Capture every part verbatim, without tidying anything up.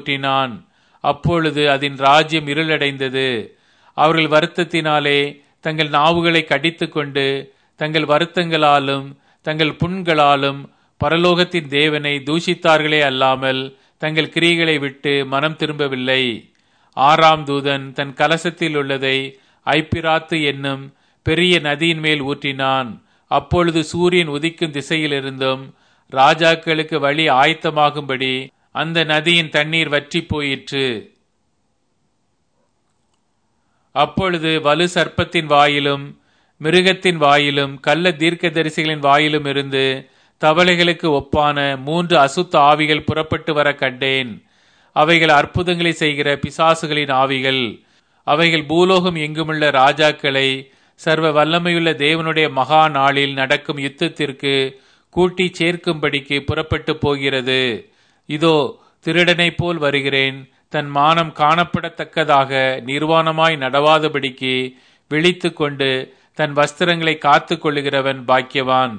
ஊற்றினான். அப்பொழுது அதன் ராஜ்யம் இருளடைந்தது. அவர்கள் வருத்தத்தினாலே தங்கள் நாவுகளை கடித்து கொண்டு தங்கள் வருத்தங்களாலும் தங்கள் புண்களாலும் பரலோகத்தின் தேவனை தூஷித்தார்களே அல்லாமல் தங்கள் கிரியைகளை விட்டு மனம் திரும்பவில்லை. ஆறாம் தூதன் தன் கலசத்தில் உள்ளதை ஐப்பிராத்து என்னும் பெரிய நதியின் மேல் ஊற்றினான். அப்பொழுது சூரியன் உதிக்கும் திசையிலிருந்தும் ராஜாக்களுக்கு வழி ஆயத்தமாகும்படி அந்த நதியின் தண்ணீர் வற்றி போயிற்று. அப்பொழுது வலு சர்ப்பத்தின் வாயிலும் மிருகத்தின் வாயிலும் கள்ள தீர்க்கதரிசிகளின் வாயிலும் இருந்து தவளைகளுக்கு ஒப்பான மூன்று அசுத்த ஆவிகள் புறப்பட்டு வர கண்டேன். அவைகள் அற்புதங்களை செய்கிற பிசாசுகளின் ஆவிகள். அவைகள் பூலோகம் எங்குமுள்ள ராஜாக்களை சர்வ வல்லமையுள்ள தேவனுடைய மகா நாளில் நடக்கும் யுத்தத்திற்கு கூட்டி சேர்க்கும்படிக்கு புறப்பட்டு போகிறது. இதோ திருடனைப் போல் வருகிறேன். தன் மானம் காணப்படத்தக்கதாக நிர்வாணமாய் நடவாதபடிக்கு விழித்து கொண்டு தன் வஸ்திரங்களை காத்து கொள்ளுகிறவன் பாக்கியவான்.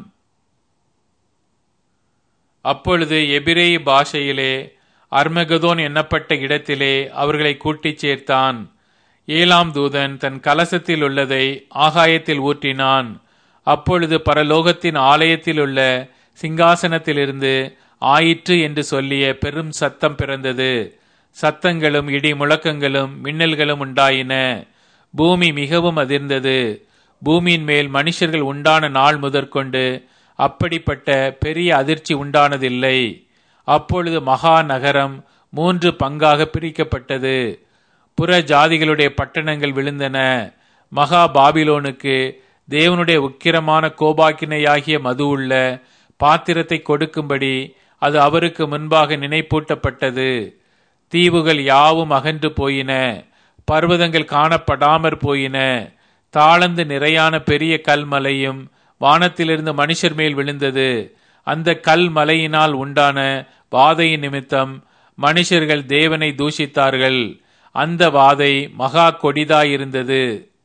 அப்பொழுது எபிரேய பாஷையிலே அர்மகதோன் எண்ணப்பட்ட இடத்திலே அவர்களை கூட்டிச் சேர்த்தான். ஏழாம் தூதன் தன் கலசத்தில் உள்ளதை ஆகாயத்தில் ஊற்றினான். அப்பொழுது பரலோகத்தின் ஆலயத்தில் உள்ள சிங்காசனத்திலிருந்து ஆயிற்று என்று சொல்லிய பெரும் சத்தம் பிறந்தது. சத்தங்களும் இடி முழக்கங்களும் மின்னல்களும் உண்டாயின. பூமி மிகவும் அதிர்ந்தது. பூமியின் மேல் மனுஷர்கள் உண்டான நாள் முதற்கொண்டு அப்படிப்பட்ட பெரிய அதிர்ச்சி உண்டானதில்லை. அப்பொழுது மகா நகரம் மூன்று பங்காக பிரிக்கப்பட்டது. புற ஜாதிகளுடைய பட்டணங்கள் விழுந்தன. மகா பாபிலோனுக்கு தேவனுடைய உக்கிரமான கோபாக்கினையாகிய மது உள்ள பாத்திரத்தை கொடுக்கும்படி அது அவருக்கு முன்பாக நினைப்பூட்டப்பட்டது. தீவுகள் யாவும் அகன்று போயின. பர்வதங்கள் காணப்படாமற் போயின. தாளந்து நிறையான பெரிய கல்மலையும் வானத்திலிருந்து மனுஷர் மேல் விழுந்தது. அந்த கல் மலையினால் உண்டான வாதையின் நிமித்தம் மனுஷர்கள் தேவனை தூஷித்தார்கள். அந்த வாதை மகா கொடிதாயிருந்தது.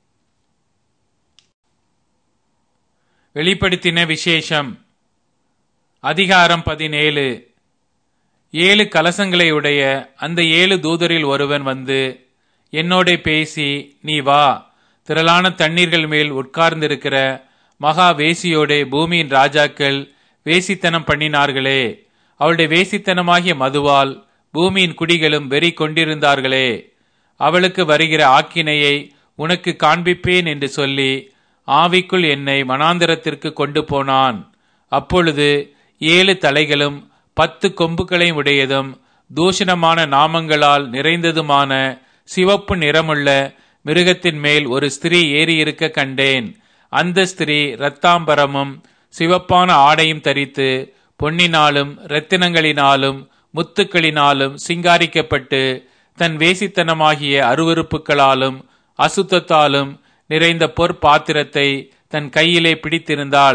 வெளிப்படுத்தின விசேஷம் அதிகாரம் பதினேழு. ஏழு கலசங்களை உடைய அந்த ஏழு தூதரில் ஒருவன் வந்து என்னோட பேசி, நீ வா, திரளான தண்ணீர்கள் மேல் உட்கார்ந்திருக்கிற மகா வேசியோட பூமியின் ராஜாக்கள் வேசித்தனம் பண்ணினார்களே, அவளுடைய வேசித்தனமாகிய மதுவால் பூமியின் குடிகளும் வெறி கொண்டிருந்தார்களே, அவளுக்கு வருகிற ஆக்கினையை உனக்கு காண்பிப்பேன் என்று சொல்லி ஆவிக்குள் என்னை வனாந்தரத்திற்கு கொண்டு போனான். அப்பொழுது ஏழு தலைகளும் பத்து கொம்புகளையும் உடையதும் தூஷணமான நாமங்களால் நிறைந்ததுமான சிவப்பு நிறமுள்ள மிருகத்தின் மேல் ஒரு ஸ்திரீ ஏறியிருக்க கண்டேன். அந்த ஸ்திரீ இரத்தாம்பரமும் சிவப்பான ஆடையும் தரித்து பொன்னினாலும் இரத்தினங்களினாலும் முத்துக்களினாலும் சிங்காரிக்கப்பட்டு தன் வேசித்தனமாகிய அருவருப்புகளாலும் அசுத்தத்தாலும் நிறைந்த பொற்பாத்திரத்தை தன் கையிலே பிடித்திருந்தாள்.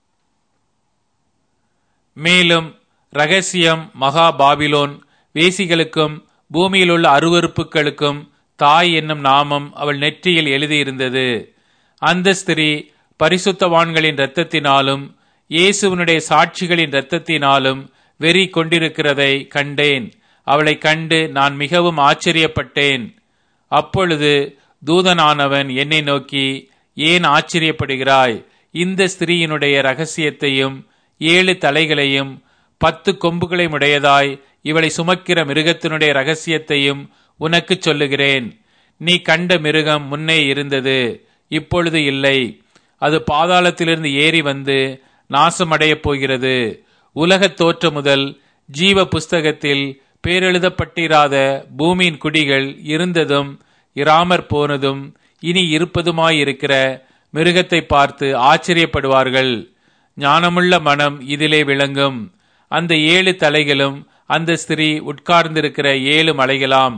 மேலும் இரகசியம் மகா பாபிலோன் வேசிகளுக்கும் பூமியிலுள்ள அருவருப்புகளுக்கும் தாய் என்னும் நாமம் அவள் நெற்றியில் எழுதியிருந்தது. அந்த ஸ்திரீ பரிசுத்தவான்களின் இரத்தத்தினாலும் இயேசுவினுடைய சாட்சிகளின் இரத்தத்தினாலும் வெறி கொண்டிருக்கிறதை கண்டேன். அவளை கண்டு நான் மிகவும் ஆச்சரியப்பட்டேன். அப்பொழுது தூதனானவன் என்னை நோக்கி, ஏன் ஆச்சரியப்படுகிறாய்? இந்த ஸ்திரீயினுடைய இரகசியத்தையும் ஏழு தலைகளையும் பத்து கொம்புகளையும் உடையதாய் இவளை சுமக்கிற மிருகத்தினுடைய இரகசியத்தையும் உனக்கு சொல்லுகிறேன். நீ கண்ட மிருகம் முன்னே இருந்தது, இப்பொழுது இல்லை. அது பாதாளத்திலிருந்து ஏறி வந்து நாசமடையப் போகிறது. உலகத் தோற்ற முதல் ஜீவ புஸ்தகத்தில் பேரெழுதப்பட்டிராத பூமியின் குடிகள் இருந்ததும் இராமற் போனதும் இனி இருப்பதுமாயிருக்கிற மிருகத்தை பார்த்து ஆச்சரியப்படுவார்கள். ஞானமுள்ள மனம் இதிலே விளங்கும். அந்த ஏழு தலைகளும் அந்த ஸ்திரீ உட்கார்ந்திருக்கிற ஏழு மலைகளாம்.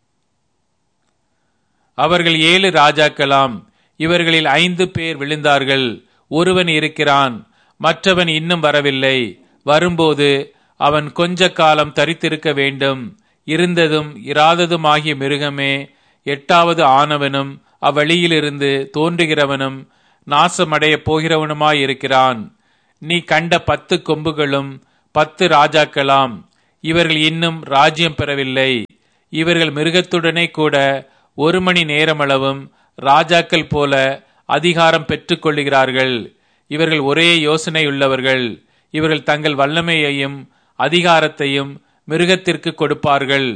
அவர்கள் ஏழு ராஜாக்களாம். இவர்களில் ஐந்து பேர் விழுந்தார்கள். ஒருவன் இருக்கிறான், மற்றவன் இன்னும் வரவில்லை. வரும்போது அவன் கொஞ்ச காலம் தரித்திருக்க வேண்டும். இருந்ததும் இராததுமாகிய மிருகமே எட்டாவது ஆனவனும் அவ்வழியிலிருந்து தோன்றுகிறவனும் நாசமடைய போகிறவனுமாயிருக்கிறான். நீ கண்ட பத்து கொம்புகளும் பத்து ராஜாக்களாம். இவர்கள் இன்னும் ராஜ்யம் பெறவில்லை. இவர்கள் மிருகத்துடனே கூட ஒரு மணி நேரமளவும் ராஜாக்கள் போல அதிகாரம் பெற்றுக் கொள்ளுகிறார்கள். இவர்கள் ஒரே யோசனை உள்ளவர்கள். இவர்கள் தங்கள் வல்லமையையும் அதிகாரத்தையும் மிருகத்திற்கு கொடுப்பார்கள்.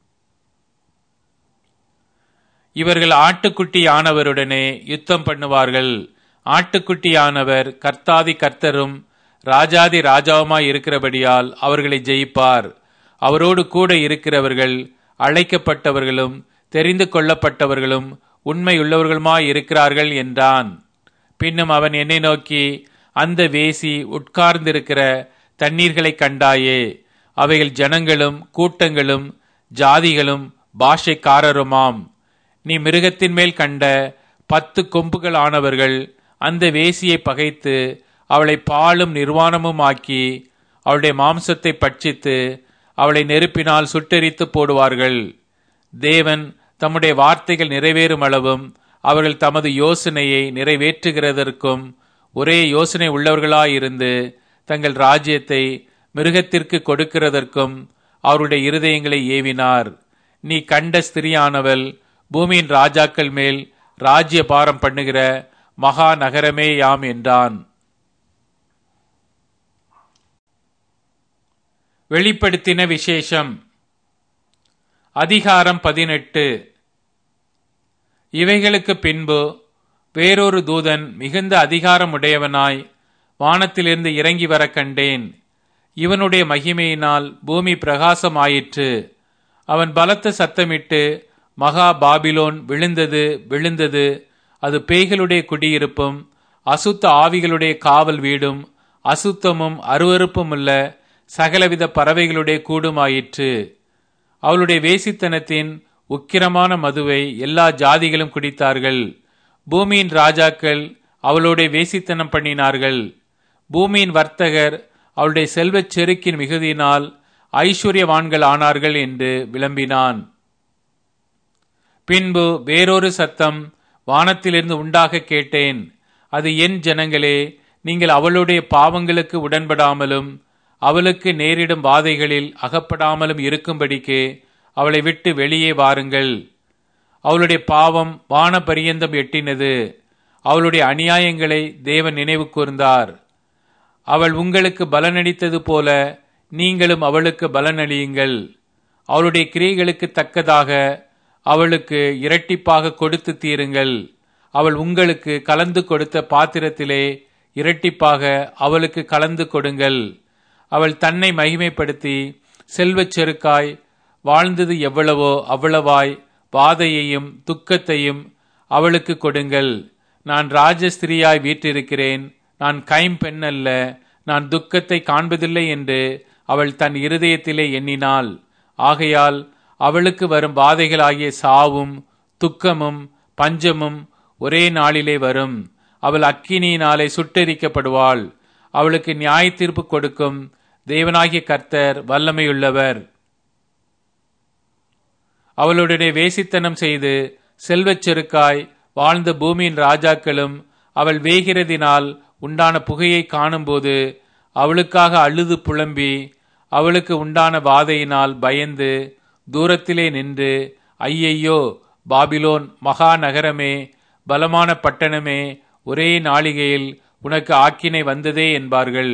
இவர்கள் ஆட்டுக்குட்டியானவருடனே யுத்தம் பண்ணுவார்கள். ஆட்டுக்குட்டியானவர் கர்த்தாதி கர்த்தரும் ராஜாதி ராஜாவுமாய் இருக்கிறபடியால் அவர்களை ஜெயிப்பார். அவரோடு கூட இருக்கிறவர்கள் அழைக்கப்பட்டவர்களும் தெரிந்து கொள்ளப்பட்டவர்களும் உண்மையுள்ளவர்களுமாய் இருக்கிறார்கள் என்றான். பின்னும் அவன் என்னை நோக்கி, அந்த வேசி உட்கார்ந்திருக்கிற தண்ணீர்களை கண்டாயே, அவைகள் ஜனங்களும் கூட்டங்களும் ஜாதிகளும் பாஷைக்காரருமாம். நீ மிருகத்தின் மேல் கண்ட பத்து கொம்புகள் ஆனவர்கள் அந்த வேசியை பகைத்து அவளை பாலும் நிர்வாணமும் ஆக்கி அவளுடைய மாம்சத்தை பட்சித்து அவளை நெருப்பினால் சுட்டெரித்து போடுவார்கள். தேவன் தம்முடைய வார்த்தைகள் நிறைவேறும் அளவும் அவர்கள் தமது யோசனையை நிறைவேற்றுகிறதற்கும் ஒரே யோசனை உள்ளவர்களாயிருந்து தங்கள் ராஜ்யத்தை மிருகத்திற்கு கொடுக்கிறதற்கும் அவருடைய இருதயங்களை ஏவினார். நீ கண்ட ஸ்திரியானவள் பூமியின் ராஜாக்கள் மேல் ராஜ்ய பாரம் பண்ணுகிற மகா நகரமே யாம் என்றான். வெளிப்படுத்தின விசேஷம் அதிகாரம் பதினெட்டு. இவைகளுக்கு பின்பு வேறொரு தூதன் மிகுந்த அதிகாரம் உடையவனாய் வானத்திலிருந்து இறங்கி வர கண்டேன். இவனுடைய மகிமையினால் பூமி பிரகாசமாயிற்று. அவன் பலத்த சத்தமிட்டு, மகா பாபிலோன் விழுந்தது விழுந்தது, அது பேய்களுடைய குடியிருப்பும் அசுத்த ஆவிகளுடைய காவல் வீடும் அசுத்தமும் அருவருப்புமுள்ள சகலவித பறவைகளுடைய கூடுமாயிற்று. அவளுடைய வேசித்தனத்தின் உக்கிரமான மதுவை எல்லா ஜாதிகளும் குடித்தார்கள். பூமியின் ராஜாக்கள் அவளுடைய வேசித்தனம் பண்ணினார்கள். பூமியின் வர்த்தகர் அவளுடைய செல்வச் செருக்கின் மிகுதியினால் ஐஸ்வர்யவான்கள் ஆனார்கள் என்று விளம்பினான். பின்பு வேறொரு சத்தம் வானத்திலிருந்து உண்டாக கேட்டேன். அது, என் ஜனங்களே, நீங்கள் அவளுடைய பாவங்களுக்கு உடன்படாமலும் அவளுக்கு நேரிடும் வாதைகளில் அகப்படாமலும் இருக்கும்படிக்கு அவளை விட்டு வெளியே வாருங்கள். அவளுடைய பாவம் வான பரியந்தம் எட்டினது. அவளுடைய அநியாயங்களை தேவன் நினைவு கூர்ந்தார். அவள் உங்களுக்கு பலனளித்தது போல நீங்களும் அவளுக்கு பலனளியுங்கள். அவளுடைய கிரியைகளுக்கு தக்கதாக அவளுக்கு இரட்டிப்பாக கொடுத்து தீருங்கள். அவள் உங்களுக்கு கலந்து கொடுத்த பாத்திரத்திலே இரட்டிப்பாக அவளுக்கு கலந்து கொடுங்கள். அவள் தன்னை மகிமைப்படுத்தி செல்வச் செருக்காய் வாழ்ந்தது எவ்வளவோ அவ்வளவாய் வாதையையும் துக்கத்தையும் அவளுக்கு கொடுங்கள். நான் ராஜஸ்திரியாய் வீற்றிருக்கிறேன், நான் கைம்பெண் அல்ல, நான் துக்கத்தை காண்பதில்லை என்று அவள் தன் இருதயத்திலே எண்ணினாள். ஆகையால் அவளுக்கு வரும் வாதைகளாகிய சாவும் துக்கமும் பஞ்சமும் ஒரே நாளிலே வரும். அவள் அக்கினியினாலே சுட்டெரிக்கப்படுவாள். அவளுக்கு நியாய தீர்ப்பு கொடுக்கும் தேவனாகிய கர்த்தர் வல்லமையுள்ளவர். அவளுடைய வேசித்தனம் செய்து செல்வச் செருக்காய் வாழ்ந்த பூமியின் ராஜாக்களும் அவள் வேகிறதினால் உண்டான புகையை காணும்போது அவளுக்காக அழுது புலம்பி அவளுக்கு உண்டான வாதையினால் பயந்து தூரத்திலே நின்று, ஐயையோ, பாபிலோன் மகா நகரமே, பலமான பட்டணமே, ஒரே நாளிகையில் உனக்கு ஆக்கினை வந்ததே என்பார்கள்.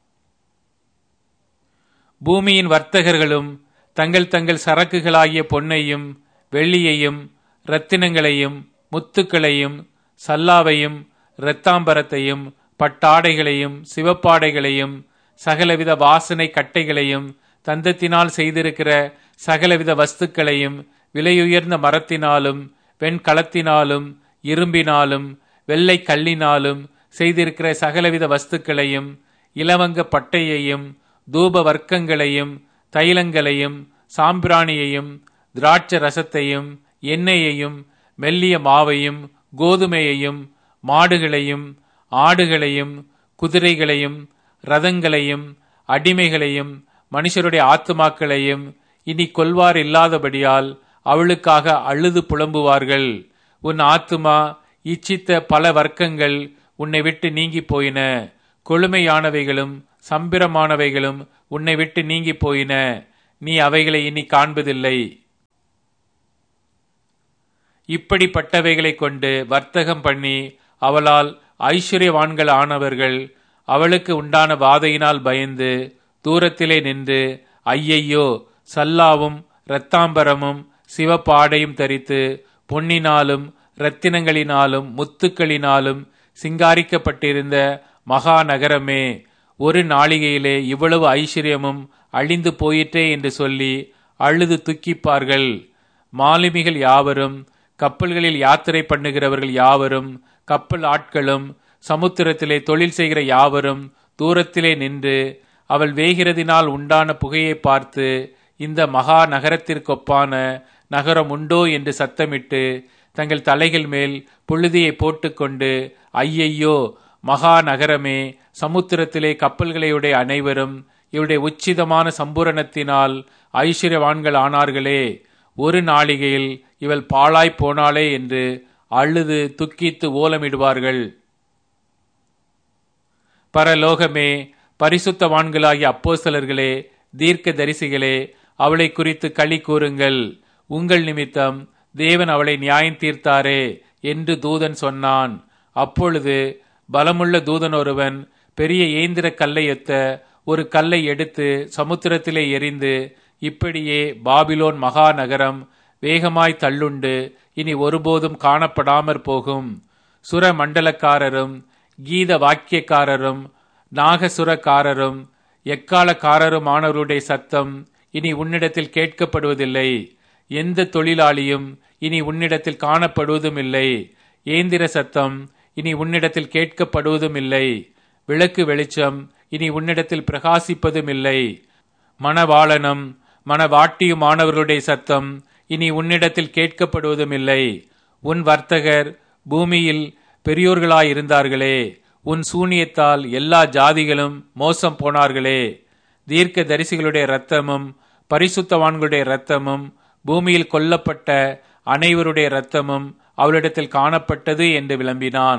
பூமியின் வர்த்தகர்களும் தங்கள் தங்கள் சரக்குகளாகிய பொன்னையும் வெள்ளியையும் இரத்தினங்களையும் முத்துக்களையும் சல்லாவையும் இரத்தாம்பரத்தையும் பட்டாடைகளையும் சிவப்பாடைகளையும் சகலவித வாசனை கட்டைகளையும் தந்தத்தினால் செய்திருக்கிற சகலவித வஸ்துக்களையும் விலையுயர்ந்த மரத்தினாலும் வெண்கலத்தினாலும் இரும்பினாலும் வெள்ளை கல்லினாலும் செய்திருக்கிற சகலவித வஸ்துக்களையும் இலவங்க பட்டையையும் தூப வர்க்கங்களையும் தைலங்களையும் சாம்பிராணியையும் திராட்ச ரசத்தையும் எண்ணெயையும் மெல்லிய மாவையும் கோதுமையையும் மாடுகளையும் ஆடுகளையும் குதிரைகளையும் ரதங்களையும் அடிமைகளையும் மனுஷருடைய ஆத்துமாக்களையும் இனி கொல்வார் இல்லாதபடியால் அவளுக்காக அழுது புலம்புவார்கள். உன் ஆத்துமா இச்சித்த பல வர்க்கங்கள் உன்னை விட்டு நீங்கி போயின. கொழுமையானவைகளும் சம்பிரமானவைகளும் உன்னை விட்டு நீங்கி போயின. நீ அவைகளை இனி காண்பதில்லை. இப்படிப்பட்டவைகளை கொண்டு வர்த்தகம் பண்ணி அவளால் ஐஸ்வர்யவான்கள் ஆனவர்கள் அவளுக்கு உண்டான வாதையினால் பயந்து தூரத்திலே நின்று, ஐயையோ, சல்லாவும் இரத்தாம்பரமும் சிவப்பாடையும் தரித்து பொன்னினாலும் இரத்தினங்களினாலும் முத்துக்களினாலும் சிங்காரிக்கப்பட்டிருந்த மகா நகரமே, ஒரு நாளிகையிலே இவ்வளவு ஐஸ்வர்யமும் அழிந்து போயிற்றே என்று சொல்லி அழுது துக்கிப்பார்கள். மாலுமிகள் யாவரும், கப்பல்களில் யாத்திரை பண்ணுகிறவர்கள் யாவரும், கப்பல் ஆட்களும், சமுத்திரத்திலே தொழில் செய்கிற யாவரும் தூரத்திலே நின்று அவள் வேகிறதினால் உண்டான புகையை பார்த்து, இந்த மகா நகரத்திற்கொப்பான நகரம் உண்டோ என்று சத்தமிட்டு தங்கள் தலைகள் மேல் புழுதியை போட்டுக்கொண்டு, ஐயையோ, மகா நகரமே, சமுத்திரத்திலே கப்பல்களையுடைய அனைவரும் இவருடைய உச்சிதமான சம்பூரணத்தினால் ஐஸ்வர்யவான்கள் ஆனார்களே, ஒரு நாளிகையில் இவள் பாழாய் போனாளே என்று அழுது துக்கித்து ஓலமிடுவார்கள். பரலோகமே, பரிசுத்தவான்களாகிய அப்போஸ்தலர்களே, தீர்க்க தரிசிகளே, அவளை குறித்து களி கூறுங்கள். உங்கள் நிமித்தம் தேவன் அவளை நியாயம் தீர்த்தாரே என்று தூதன் சொன்னான். அப்பொழுது பலமுள்ள தூதன் ஒருவன் பெரிய ஏந்திர கல்லையொத்த ஒரு கல்லை எடுத்து சமுத்திரத்திலே எறிந்து, இப்படியே பாபிலோன் மகா நகரம் வேகமாய் தள்ளுண்டு இனி ஒருபோதும் காணப்படாமற் போகும். சுர மண்டலக்காரரும் கீத வாக்கியக்காரரும் நாகசுரக்காரரும் எக்காலக்காரருமானவருடைய சத்தம் இனி உன்னிடத்தில் கேட்கப்படுவதில்லை. எந்த தொழிலாளியும் இனி உன்னிடத்தில் காணப்படுவதும் இல்லை. ஏந்திர சத்தம் இனி உன்னிடத்தில் கேட்கப்படுவதும் இல்லை. விளக்கு வெளிச்சம் இனி உன்னிடத்தில் பிரகாசிப்பதும் இல்லை. மணவாளனும் மணவாட்டியுமானவர்களுடைய சத்தம் இனி உன்னிடத்தில் கேட்கப்படுவதும் இல்லை. உன் வர்த்தகர் பூமியில் பெரியோர்களாயிருந்தார்களே, உன் சூனியத்தால் எல்லா ஜாதிகளும் மோசம் போனார்களே. தீர்க்க தரிசிகளுடைய இரத்தமும் பரிசுத்தவான்களுடைய இரத்தமும் பூமியில் கொல்லப்பட்ட அனைவருடைய இரத்தமும் அவளிடத்தில் காணப்பட்டது என்று விளம்பினான்.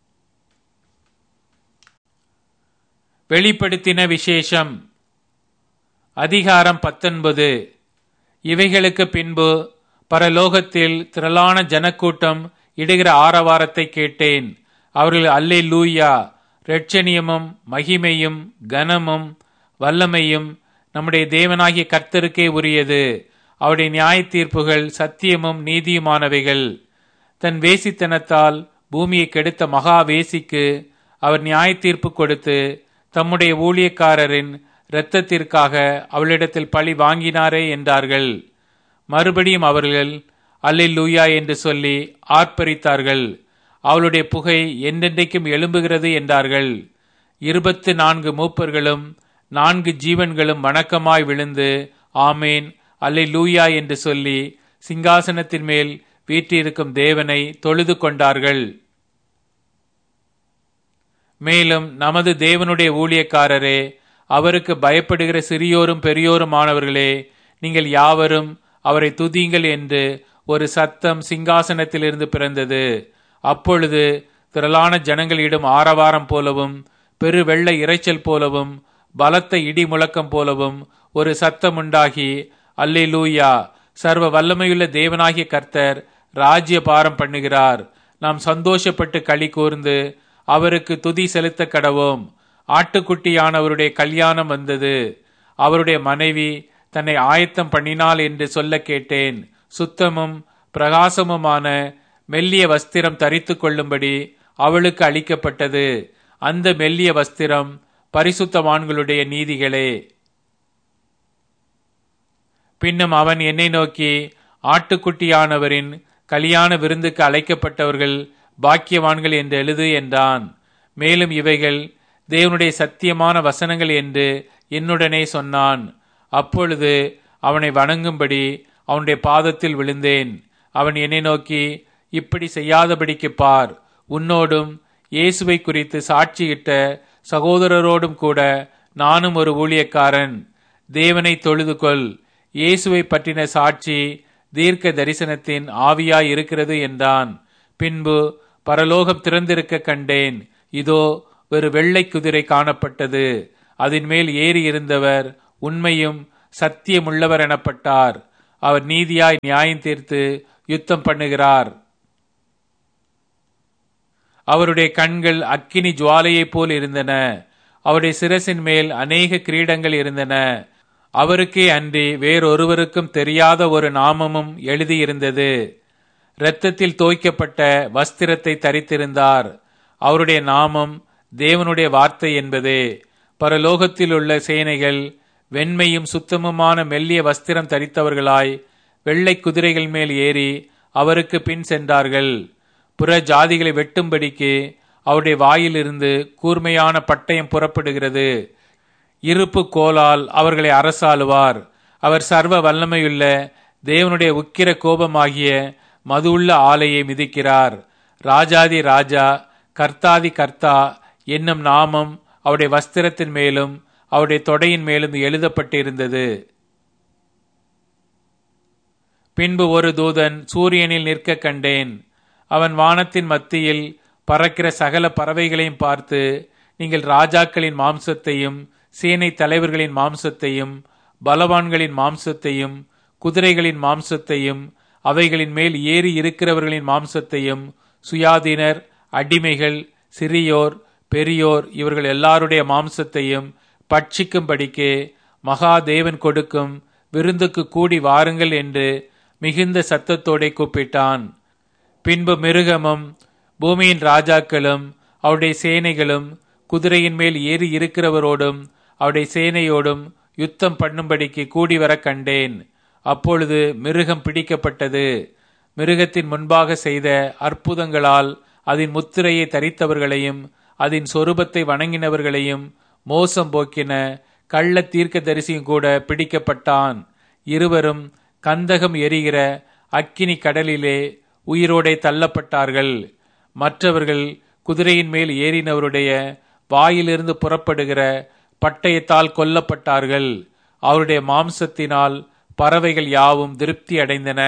வெளிப்படுத்தின விசேஷம். அதிகாரம் பத்தொன்பது. இவைகளுக்கு பின்பு பரலோகத்தில் திரளான ஜனக்கூட்டம் இடுகிற ஆரவாரத்தை கேட்டேன். அவர்கள் அல்லேலூயா, இரட்சணியமும் மகிமையும் கனமும் வல்லமையும் நம்முடைய தேவனாகிய கர்த்தருக்கே உரியது. அவருடைய நியாய தீர்ப்புகள் சத்தியமும் நீதியுமானவைகள். தன் வேசித்தனத்தால் பூமியை கெடுத்த மகா வேசிக்கு அவர் நியாய தீர்ப்பு கொடுத்து தம்முடைய ஊழியக்காரரின் இரத்தத்திற்காக அவளிடத்தில் பழி வாங்கினாரே என்றார்கள். மறுபடியும் அவர்கள் அல்லேலூயா என்று சொல்லி ஆர்ப்பரித்தார்கள். அவளுடைய புகை என்றென்றைக்கும் எழும்புகிறது என்றார்கள். இருபத்து நான்கு மூப்பர்களும் நான்கு ஜீவன்களும் வணக்கமாய் விழுந்து ஆமேன் அல்லேலூயா என்று சொல்லி சிங்காசனத்தின் மேல் வீற்றிருக்கும் தேவனை தொழுது கொண்டார்கள். மேலும் நமது தேவனுடைய ஊழியக்காரரே, அவருக்கு பயப்படுகிற சிறியோரும் பெரியோருமானவர்களே, நீங்கள் யாவரும் அவரை துதியுங்கள் என்று ஒரு சத்தம் சிங்காசனத்திலிருந்து பிறந்தது. அப்பொழுது திரளான ஜனங்களிடம் ஆரவாரம் போலவும் பெரு வெள்ள இரைச்சல் போலவும் பலத்த இடி முழக்கம் போலவும் ஒரு சத்தம் உண்டாகி, அல்லேலூயா, சர்வ வல்லமையுள்ள தேவனாகிய கர்த்தர் ராஜ்ய பாரம் பண்ணுகிறார். நாம் சந்தோஷப்பட்டு களி கூர்ந்து அவருக்கு துதி செலுத்த கடவோம். ஆட்டுக்குட்டியானவருடைய கல்யாணம் வந்தது. அவருடைய மனைவி தன்னை ஆயத்தம் பண்ணினாள் என்று சொல்ல கேட்டேன். சுத்தமும் பிரகாசமுமான மெல்லிய வஸ்திரம் தரித்து கொள்ளும்படி அவளுக்கு அளிக்கப்பட்டது. அந்த மெல்லிய வஸ்திரம் பரிசுத்தவான்களுடைய நீதிகளே. பின்னும் அவன் என்னை நோக்கி, ஆட்டுக்குட்டியானவரின் கல்யாண விருந்துக்கு அழைக்கப்பட்டவர்கள் பாக்கியவான்கள் என்று எழுது என்றான். மேலும் இவைகள் தேவனுடைய சத்தியமான வசனங்கள் என்று என்னுடனே சொன்னான். அப்பொழுது அவனை வணங்கும்படி அவனுடைய பாதத்தில் விழுந்தேன். அவன் என்னை நோக்கி, இப்படி செய்யாதபடிக்கு பார், உன்னோடும் இயேசுவை குறித்து சாட்சியிட்ட சகோதரரோடும் கூட நானும் ஒரு ஊழியக்காரன். தேவனை தொழுது கொள். இயேசுவை பற்றின சாட்சி தீர்க்க தரிசனத்தின் ஆவியாய் இருக்கிறது என்றான். பின்பு பரலோகம் திறந்திருக்க கண்டேன். இதோ ஒரு வெள்ளை குதிரை காணப்பட்டது. அதன் மேல் ஏறி இருந்தவர் உண்மையும் சத்தியமுள்ளவர் எனப்பட்டார். அவர் நீதியாய் நியாயம் தீர்த்து யுத்தம் பண்ணுகிறார். அவருடைய கண்கள் அக்கினி ஜுவாலையைப் போல் இருந்தன. அவருடைய சிரசின் மேல் அநேக கிரீடங்கள் இருந்தன. அவருக்கே அன்றி வேறொருவருக்கும் தெரியாத ஒரு நாமமும் எழுதியிருந்தது. இரத்தத்தில் தோய்க்கப்பட்ட வஸ்திரத்தை தரித்திருந்தார். அவருடைய நாமம் தேவனுடைய வார்த்தை என்பதே. பரலோகத்தில் உள்ள சேனைகள் வெண்மையும் சுத்தமுமான மெல்லிய வஸ்திரம் தரித்தவர்களாய் வெள்ளை குதிரைகள் மேல் ஏறி அவருக்கு பின் சென்றார்கள். புற ஜாதிகளை வெட்டும்படிக்கு அவருடைய வாயிலிருந்து கூர்மையான பட்டயம் புறப்படுகிறது. இருப்பு கோலால் அவர்களை அரசாளுவார். அவர் சர்வ வல்லமையுள்ள தேவனுடைய உக்கிர கோபமாகிய மதுவுள்ள ஆலையை மிதிக்கிறார். ராஜாதி ராஜா கர்த்தாதி கர்த்தா என்னும் நாமம் அவருடைய வஸ்திரத்தின் மேலும் அவருடைய தொடையின் மேலும் எழுதப்பட்டிருந்தது. பின்பு ஒரு தூதன் சூரியனில் நிற்க கண்டேன். அவன் வானத்தின் மத்தியில் பறக்கிற சகல பறவைகளையும் பார்த்து, நீங்கள் ராஜாக்களின் மாம்சத்தையும் சேனை தலைவர்களின் மாம்சத்தையும் பலவான்களின் மாம்சத்தையும் குதிரைகளின் மாம்சத்தையும் அவைகளின் மேல் ஏறி இருக்கிறவர்களின் மாம்சத்தையும் சுயாதீனர், அடிமைகள், சிறியோர், பெரியோர் இவர்கள் எல்லாருடைய மாம்சத்தையும் பட்சிக்கும்படிக்கு மகாதேவன் கொடுக்கும் விருந்துக்கு கூடி வாருங்கள் என்று மிகுந்த சத்தத்தோടെ கூப்பிட்டான். பின்பு மிருகமும் பூமியின் ராஜாக்களும் அவருடைய சேனைகளும் குதிரையின் மேல் ஏறி இருக்கிறவரோடும் அவருடைய சேனையோடும் யுத்தம் பண்ணும்படிக்கு கூடி வர கண்டேன். அப்பொழுது மிருகம் பிடிக்கப்பட்டது. மிருகத்தின் முன்பாக செய்த அற்புதங்களால் அதன் முத்திரையை தரித்தவர்களையும் அதன் சொரூபத்தை வணங்கினவர்களையும் மோசம் போக்கின கள்ள தீர்க்க தரிசியும் கூட பிடிக்கப்பட்டான். இருவரும் கந்தகம் எரிகிற அக்கினி கடலிலே உயிரோடே தள்ளப்பட்டார்கள். மற்றவர்கள் குதிரையின் மேல் ஏறினவருடைய வாயிலிருந்து புறப்படுகிற பட்டயத்தால் கொல்லப்பட்டார்கள். அவருடைய மாம்சத்தினால் பறவைகள் யாவும் திருப்தி அடைந்தன.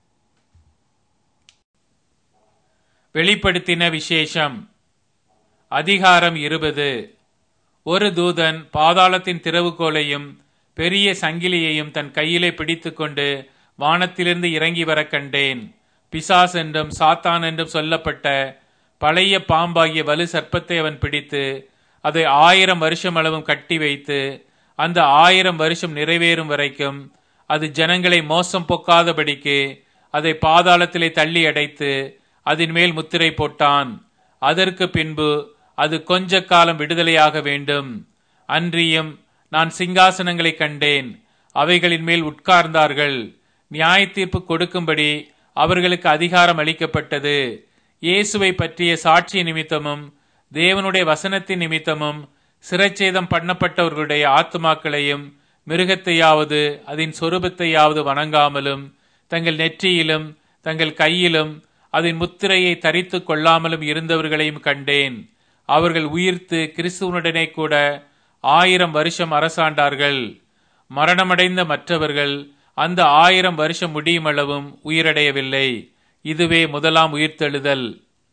வெளிப்படுத்தின விசேஷம். அதிகாரம் இருபது. ஒரு தூதன் பாதாளத்தின் திறவுகோலையும் பெரிய சங்கிலியையும் தன் கையிலே பிடித்துக்கொண்டு வானத்திலிருந்து இறங்கி வர கண்டேன். பிசாஸ் என்றும் சாத்தான் என்றும் சொல்லப்பட்ட பழைய பாம்பாகிய வலு சர்ப்பத்தை அவன் பிடித்து அதை ஆயிரம் வருஷம் அளவும் கட்டி வைத்து அந்த ஆயிரம் வருஷம் நிறைவேறும் வரைக்கும் அது ஜனங்களை மோசம் போக்காதபடிக்கு அதை பாதாளத்திலே தள்ளி அடைத்து அதன் மேல் முத்திரை போட்டான். அதற்கு பின்பு அது கொஞ்ச காலம் விடுதலையாக வேண்டும். அன்றியும் நான் சிங்காசனங்களை கண்டேன். அவைகளின் மேல் உட்கார்ந்தார்கள். நியாய தீர்ப்பு கொடுக்கும்படி அவர்களுக்கு அதிகாரம் அளிக்கப்பட்டது. இயேசுவை பற்றிய சாட்சி நிமித்தமும் தேவனுடைய வசனத்தின் நிமித்தமும் சிரச்சேதம் பண்ணப்பட்டவர்களுடைய ஆத்துமாக்களையும் மிருகத்தையாவது அதன் சொரூபத்தையாவது வணங்காமலும் தங்கள் நெற்றியிலும் தங்கள் கையிலும் அதன் முத்திரையை தரித்து கொள்ளாமலும் இருந்தவர்களையும் கண்டேன். அவர்கள் உயிர்த்து கிறிஸ்துவனுடனே கூட ஆயிரம் வருஷம் அரசாண்டார்கள். மரணமடைந்த மற்றவர்கள் அந்த ஆயிரம் வருஷம் முடியும் அளவும் உயிரடையவில்லை. இதுவே முதலாம் உயிர்த்தெழுதல்.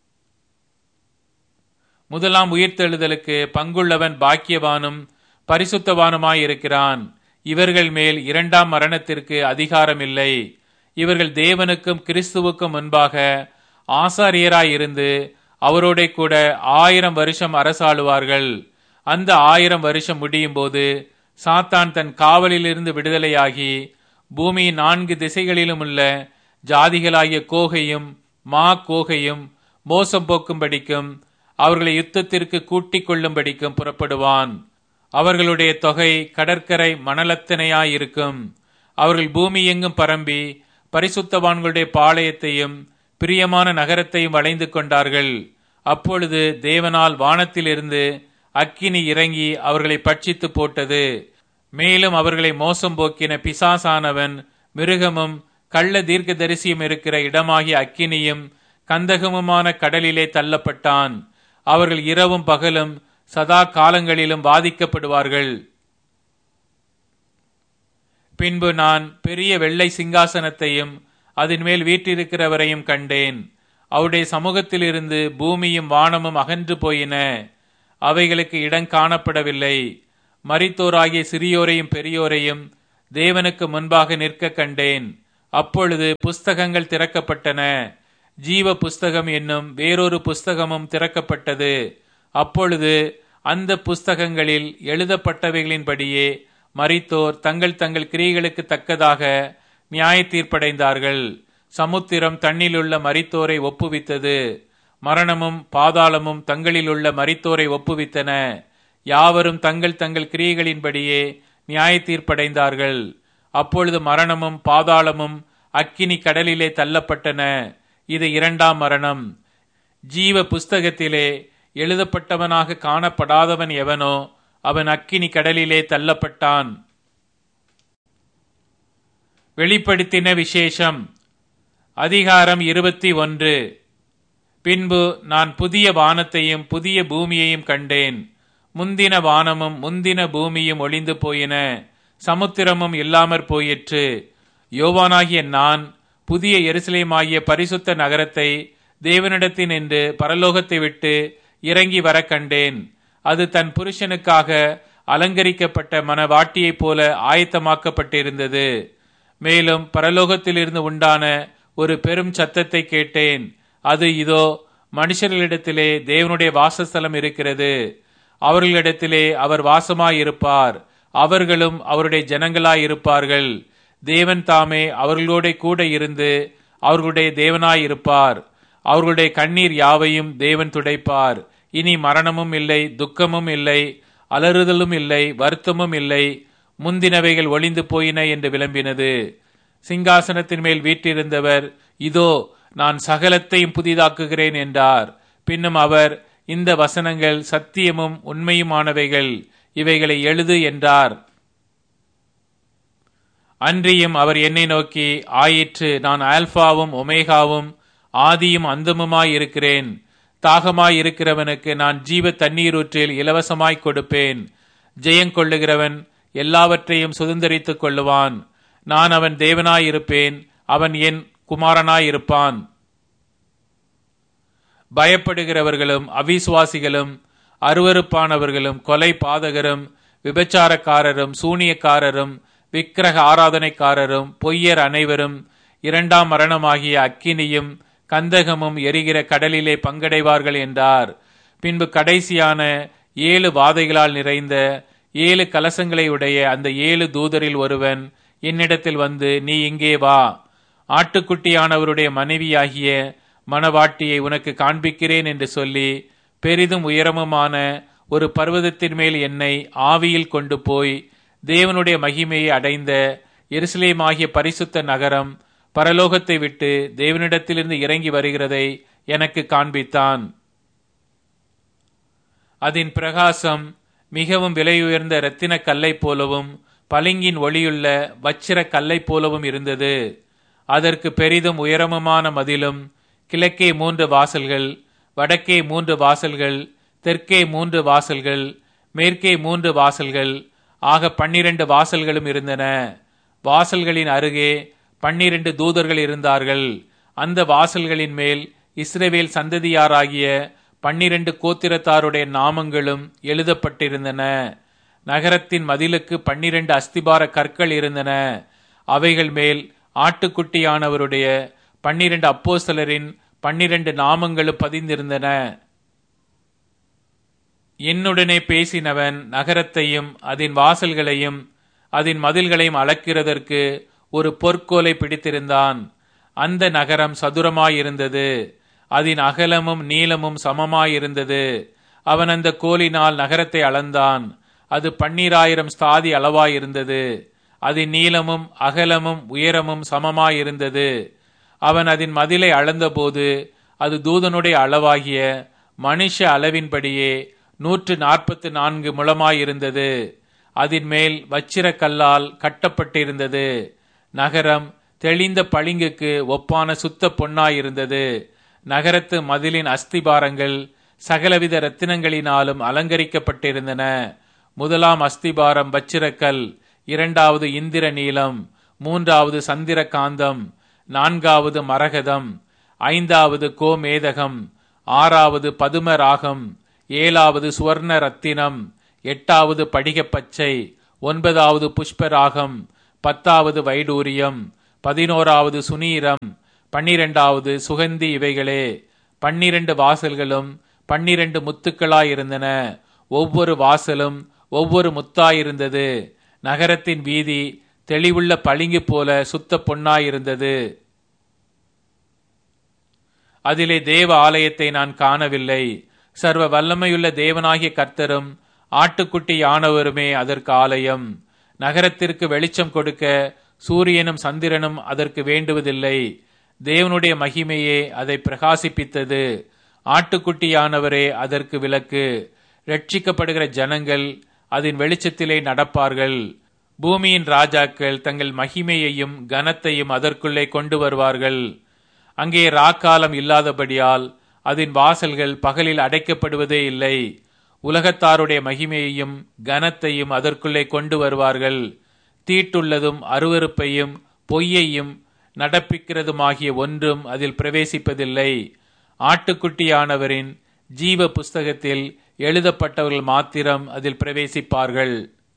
முதலாம் உயிர்த்தெழுதலுக்கு பங்குள்ளவன் பாக்கியவானும் பரிசுத்தவானுமாயிருக்கிறான். இவர்கள் மேல் இரண்டாம் மரணத்திற்கு அதிகாரம் இல்லை. இவர்கள் தேவனுக்கும் கிறிஸ்துவுக்கும் முன்பாக ஆசாரியராயிருந்து அவரோட கூட ஆயிரம் வருஷம் அரசாளுவார்கள். அந்த ஆயிரம் வருஷம் முடியும் போது சாத்தான் தன் காவலிலிருந்து விடுதலையாகி பூமியின் நான்கு திசைகளிலும் உள்ள ஜாதிகளாகிய கோகையும் மா கோகையும் மோசம் போக்கும்படிக்கும் அவர்களை யுத்தத்திற்கு கூட்டிக் கொள்ளும்படிக்கும் புறப்படுவான். அவர்களுடைய தொகை கடற்கரை மணலத்தனையாயிருக்கும். அவர்கள் பூமி எங்கும் பரம்பி பரிசுத்தவான்களுடைய பாளையத்தையும் பிரியமான நகரத்தையும் வளைந்து கொண்டார்கள். அப்பொழுது தேவனால் வானத்திலிருந்து அக்கினி இறங்கி அவர்களை பட்சித்து போட்டது. மேலும் அவர்களை மோசம் போக்கின பிசாசானவன் மிருகமும் கள்ள தீர்க்க தரிசியும் இருக்கிற இடமாகிய அக்கினியும் கந்தகமுமான கடலிலே தள்ளப்பட்டான். அவர்கள் இரவும் பகலும் சதா காலங்களிலும் பாதிக்கப்படுவார்கள். பின்பு நான் பெரிய வெள்ளை சிங்காசனத்தையும் அதன் மேல் வீற்றிருக்கிறவரையும் கண்டேன். அவருடைய சமூகத்திலிருந்து பூமியும் வானமும் அகன்று போயின. அவைகளுக்கு இடம் காணப்படவில்லை. மரித்தோராகிய சிறியோரையும் பெரியோரையும் தேவனுக்கு முன்பாக நிற்க கண்டேன். அப்பொழுது புஸ்தகங்கள் திறக்கப்பட்டன. ஜீவ புஸ்தகம் என்னும் வேறொரு புஸ்தகமும் திறக்கப்பட்டது. அப்பொழுது அந்த புஸ்தகங்களில் எழுதப்பட்டவைகளின்படியே மரித்தோர் தங்கள் தங்கள் கிரியைகளுக்கு தக்கதாக நியாய தீர்ப்படைந்தார்கள். சமுத்திரம் தன்னிலுள்ள மரித்தோரை ஒப்புவித்தது. மரணமும் பாதாளமும் தங்களிலுள்ள மரித்தோரை ஒப்புவித்தன. யாவரும் தங்கள் தங்கள் கிரியைகளின்படியே நியாய தீர்ப்படைந்தார்கள். அப்பொழுது மரணமும் பாதாளமும் அக்கினி கடலிலே தள்ளப்பட்டன. இது இரண்டாம் மரணம். ஜீவ புஸ்தகத்திலே எழுதப்பட்டவனாக காணப்படாதவன் எவனோ அவன் அக்கினி கடலிலே தள்ளப்பட்டான். வெளிப்படுத்தின விசேஷம். அதிகாரம் இருபத்தி ஒன்று. பின்பு நான் புதிய வானத்தையும் புதிய பூமியையும் கண்டேன். முந்தின வானமும் முந்தின பூமியும் ஒளிந்து போயின, சமுத்திரமும் இல்லாமற் போயிற்று. யோவானாகிய நான் புதிய எருசலேமாகிய பரிசுத்த நகரத்தை தேவனிடத்தினின்று பரலோகத்தை விட்டு இறங்கி வர கண்டேன். அது தன் புருஷனுக்காக அலங்கரிக்கப்பட்ட மணவாட்டியைப் போல ஆயத்தமாக்கப்பட்டிருந்தது. மேலும் பரலோகத்திலிருந்து உண்டான ஒரு பெரும் சத்தத்தை கேட்டேன். அது இதோ, மனுஷர்களிடத்திலே தேவனுடைய வாசஸ்தலம் இருக்கிறது. அவர்களிடத்திலே அவர் வாசமாயிருப்பார். அவர்களும் அவருடைய ஜனங்களாயிருப்பார்கள். தேவன் தாமே அவர்களோட கூட இருந்து அவர்களுடைய தேவனாயிருப்பார். அவர்களுடைய கண்ணீர் யாவையும் தேவன் துடைப்பார். இனி மரணமும் இல்லை, துக்கமும் இல்லை, அலறுதலும் இல்லை, வருத்தமும் இல்லை. முந்தினவைகள் ஒளிந்து போயின என்று விளம்பினது. சிங்காசனத்தின் மேல் வீற்றிருந்தவர், இதோ நான் சகலத்தையும் புதிதாக்குகிறேன் என்றார். பின்னும் அவர், இந்த வசனங்கள் சத்தியமும் உண்மையுமானவைகள், இவைகளை எழுது என்றார். அன்றியும் அவர் என்னை நோக்கி, ஆயிற்று, நான் ஆல்பாவும் ஒமேகாவும் ஆதியும் அந்தமுமாய் இருக்கிறேன். தாகமாய் இருக்கிறவனுக்கு நான் ஜீவ தண்ணீரூற்றில் இலவசமாய் கொடுப்பேன். ஜெயங்கொள்ளுகிறவன் எல்லாவற்றையும் சுதந்தரித்துக் கொள்ளுவான். நான் அவன் தேவனாயிருப்பேன், அவன் என் குமாரனாயிருப்பான். பயப்படுகிறவர்களும் அவிசுவாசிகளும் அருவருப்பானவர்களும் கொலை பாதகரும் விபச்சாரக்காரரும் சூனியக்காரரும் விக்கிரக ஆராதனைக்காரரும் பொய்யர் அனைவரும் இரண்டாம் மரணமாகிய அக்கினியும் கந்தகமும் எரிகிற கடலிலே பங்கடைவார்கள் என்றார். பின்பு கடைசியான ஏழு வாதைகளால் நிறைந்த ஏழு கலசங்களை உடைய அந்த ஏழு தூதரில் ஒருவன் என்னிடத்தில் வந்து, நீ இங்கே வா, ஆட்டுக்குட்டியானவருடைய மனைவியாகிய மணவாட்டியை உனக்கு காண்பிக்கிறேன் என்று சொல்லி பெரிதும் உயரமுமான ஒரு பர்வதத்தின் மேல் என்னை ஆவியில் கொண்டு போய் தேவனுடைய மகிமையை அடைந்த எருசலேமாகிய பரிசுத்த நகரம் பரலோகத்தை விட்டு தேவனிடத்திலிருந்து இறங்கி வருகிறதை எனக்கு காண்பித்தான். அதன் பிரகாசம் மிகவும் விலையுயர்ந்த இரத்தின கல்லை போலவும் பளிங்கின் ஒளியுள்ள வச்சிர கல்லை போலவும் இருந்தது. அதற்கு பெரிதும் உயரமுமான மதிலும், கிழக்கே மூன்று வாசல்கள், வடக்கே மூன்று வாசல்கள், தெற்கே மூன்று வாசல்கள், மேற்கே மூன்று வாசல்கள் ஆக பன்னிரண்டு வாசல்களும் இருந்தன. வாசல்களின் அருகே பன்னிரண்டு தூதர்கள் இருந்தார்கள். அந்த வாசல்களின் மேல் இஸ்ரவேல் சந்ததியாராகிய பன்னிரண்டு கோத்திரத்தாருடைய நாமங்களும் எழுதப்பட்டிருந்தன. நகரத்தின் மதிலுக்கு பன்னிரண்டு அஸ்திபார கற்கள் இருந்தன. அவைகள் மேல் ஆட்டுக்குட்டியானவருடைய பன்னிரண்டு அப்போஸ்தலரின் பன்னிரண்டு நாமங்களும் பதிந்திருந்தன. என்னுடனே பேசினவன் நகரத்தையும் அதன் வாசல்களையும் அதன் மதில்களையும் அளக்கிறதற்கு ஒரு பொற்கோலை பிடித்திருந்தான். அந்த நகரம் சதுரமாயிருந்தது, அதன் அகலமும் நீளமும் சமமாயிருந்தது. அவன் அந்த கோலினால் நகரத்தை அளந்தான். அது பன்னிராயிரம் ஸ்தாதி அளவாயிருந்தது. அதன் நீளமும் அகலமும் உயரமும் சமமாயிருந்தது. அவன் அதன் மதிலை அளந்தபோது அது தூதனுடைய அளவாகிய மனுஷ அளவின்படியே நூற்று நாற்பத்து நான்கு முழமாயிருந்தது. அதன் மேல் வச்சிர கல்லால் கட்டப்பட்டிருந்தது. நகரம் தெளிந்த பளிங்குக்கு ஒப்பான சுத்த பொன்னாயிருந்தது. நகரத்து மதிலின் அஸ்திபாரங்கள் சகலவித இரத்தினங்களினாலும் அலங்கரிக்கப்பட்டிருந்தன. முதலாம் அஸ்திபாரம் வச்சிரக்கல், இரண்டாவது இந்திர நீலம், மூன்றாவது சந்திர காந்தம், நான்காவது மரகதம், ஐந்தாவது கோமேதகம், ஆறாவது பதும ராகம், ஏழாவது சுவர்ண ரத்தினம், எட்டாவது படிகப்பச்சை, ஒன்பதாவது புஷ்பராகம், பத்தாவது வைடூரியம், பதினோராவது சுனீரம், பன்னிரண்டாவது சுகந்தி. இவைகளே பன்னிரண்டு வாசல்களும் பன்னிரண்டு முத்துக்களாயிருந்தன. ஒவ்வொரு வாசலும் ஒவ்வொரு முத்தாயிருந்தது. நகரத்தின் வீதி தெளிவுள்ள பளிங்கு போல சுத்த பொன்னாயிருந்தது. அதிலே தேவ ஆலயத்தை நான் காணவில்லை. சர்வ வல்லமையுள்ள தேவனாகிய கர்த்தரும் ஆட்டுக்குட்டி யானவருமே அதற்கு ஆலயம். நகரத்திற்கு வெளிச்சம் கொடுக்க சூரியனும் சந்திரனும் அதற்கு வேண்டுவதில்லை. தேவனுடைய மகிமையே அதை பிரகாசிப்பித்தது. ஆட்டுக்குட்டியானவரே அதற்கு விளக்கு. ரட்சிக்கப்படுகிற ஜனங்கள் அதன் வெளிச்சத்திலே நடப்பார்கள். பூமியின் ராஜாக்கள் தங்கள் மகிமையையும் கனத்தையும் அதற்குள்ளே கொண்டு வருவார்கள். அங்கே ராக்காலம் இல்லாதபடியால் அதன் வாசல்கள் பகலில் அடைக்கப்படுவதே இல்லை. உலகத்தாருடைய மகிமையையும் கனத்தையும் அதற்குள்ளே கொண்டு வருவார்கள். தீட்டுள்ளதும் அருவருப்பையும் பொய்யையும் நடப்பிக்கிறதுமாகிய ஒன்றும் அதில் பிரவேசிப்பதில்லை. ஆட்டுக்குட்டியானவரின் ஜீவ புஸ்தகத்தில் எழுதப்பட்டவர்கள் மாத்திரம் அதில் பிரவேசிப்பார்கள்.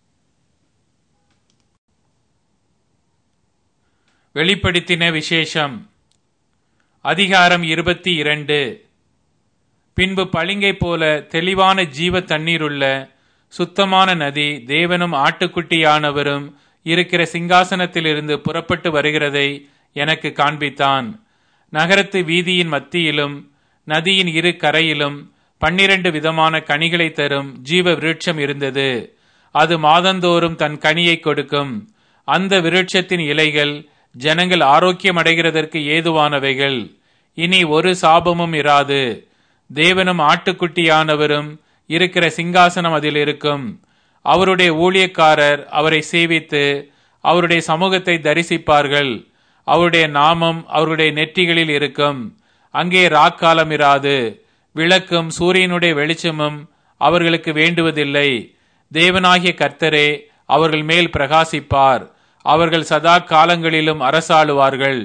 வெளிப்படுத்தின விசேஷம். அதிகாரம் இருபத்தி இரண்டு. பின்பு பளிங்கை போல தெளிவான ஜீவ தண்ணீருள்ள சுத்தமான நதி தேவனும் ஆட்டுக்குட்டியானவரும் இருக்கிற சிங்காசனத்திலிருந்து புறப்பட்டு வருகிறதை எனக்கு காண்பித்தான். நகரத்து வீதியின் மத்தியிலும் நதியின் இரு கரையிலும் பன்னிரண்டு விதமான கனிகளை தரும் ஜீவ விருட்சம் இருந்தது. அது மாதந்தோறும் தன் கனியை கொடுக்கும். அந்த விருட்சத்தின் இலைகள் ஜனங்கள் ஆரோக்கியம் அடைகிறதற்கு ஏதுவானவைகள். இனி ஒரு சாபமும் இராது. தேவனும் ஆட்டுக்குட்டியானவரும் இருக்கிற சிங்காசனம் அதில் இருக்கும். அவருடைய ஊழியக்காரர் அவரை சேவித்து அவருடைய சமூகத்தை தரிசிப்பார்கள். அவருடைய நாமம் அவருடைய நெற்றிகளில் இருக்கும். அங்கே ராக்காலம் இராது. விளக்கும் சூரியனுடைய வெளிச்சமும் அவர்களுக்கு வேண்டுவதில்லை. தேவனாகிய கர்த்தரே அவர்கள் மேல் பிரகாசிப்பார். அவர்கள் சதா காலங்களிலும் அரசாளுவார்கள்.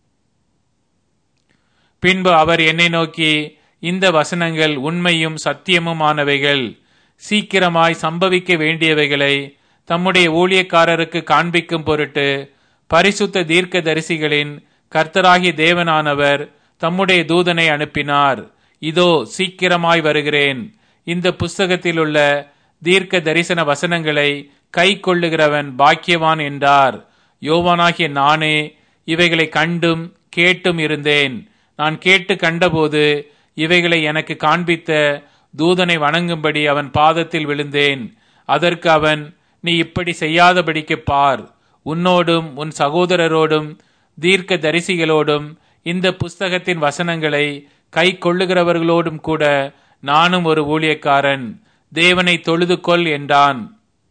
பின்பு அவர் என்னை நோக்கி, இந்த வசனங்கள் உண்மையும் சத்தியமுமானவைகள். சீக்கிரமாய் சம்பவிக்க வேண்டியவைகளை தம்முடைய ஊழியக்காரருக்கு காண்பிக்கும் பொருட்டு பரிசுத்த தீர்க்க தரிசிகளின் கர்த்தராகிய தேவனானவர் தம்முடைய தூதனை அனுப்பினார். இதோ சீக்கிரமாய் வருகிறேன். இந்த புஸ்தகத்தில் உள்ள தீர்க்க தரிசன வசனங்களை கை கொள்ளுகிறவன் பாக்கியவான் என்றார். யோவானாகிய நானே இவைகளை கண்டும் கேட்டும் இருந்தேன். நான் கேட்டு கண்டபோது இவைகளை எனக்கு காண்பித்த தூதனை வணங்கும்படி அவன் பாதத்தில் விழுந்தேன். அதற்கு அவன், நீ இப்படி செய்யாதபடிக்கு பார், உன்னோடும் உன் சகோதரரோடும் தீர்க்க தரிசிகளோடும் இந்த புஸ்தகத்தின் வசனங்களை கை கொள்ளுகிறவர்களோடும் கூட நானும் ஒரு ஊழியக்காரன். தேவனை தொழுது கொள் என்றான்.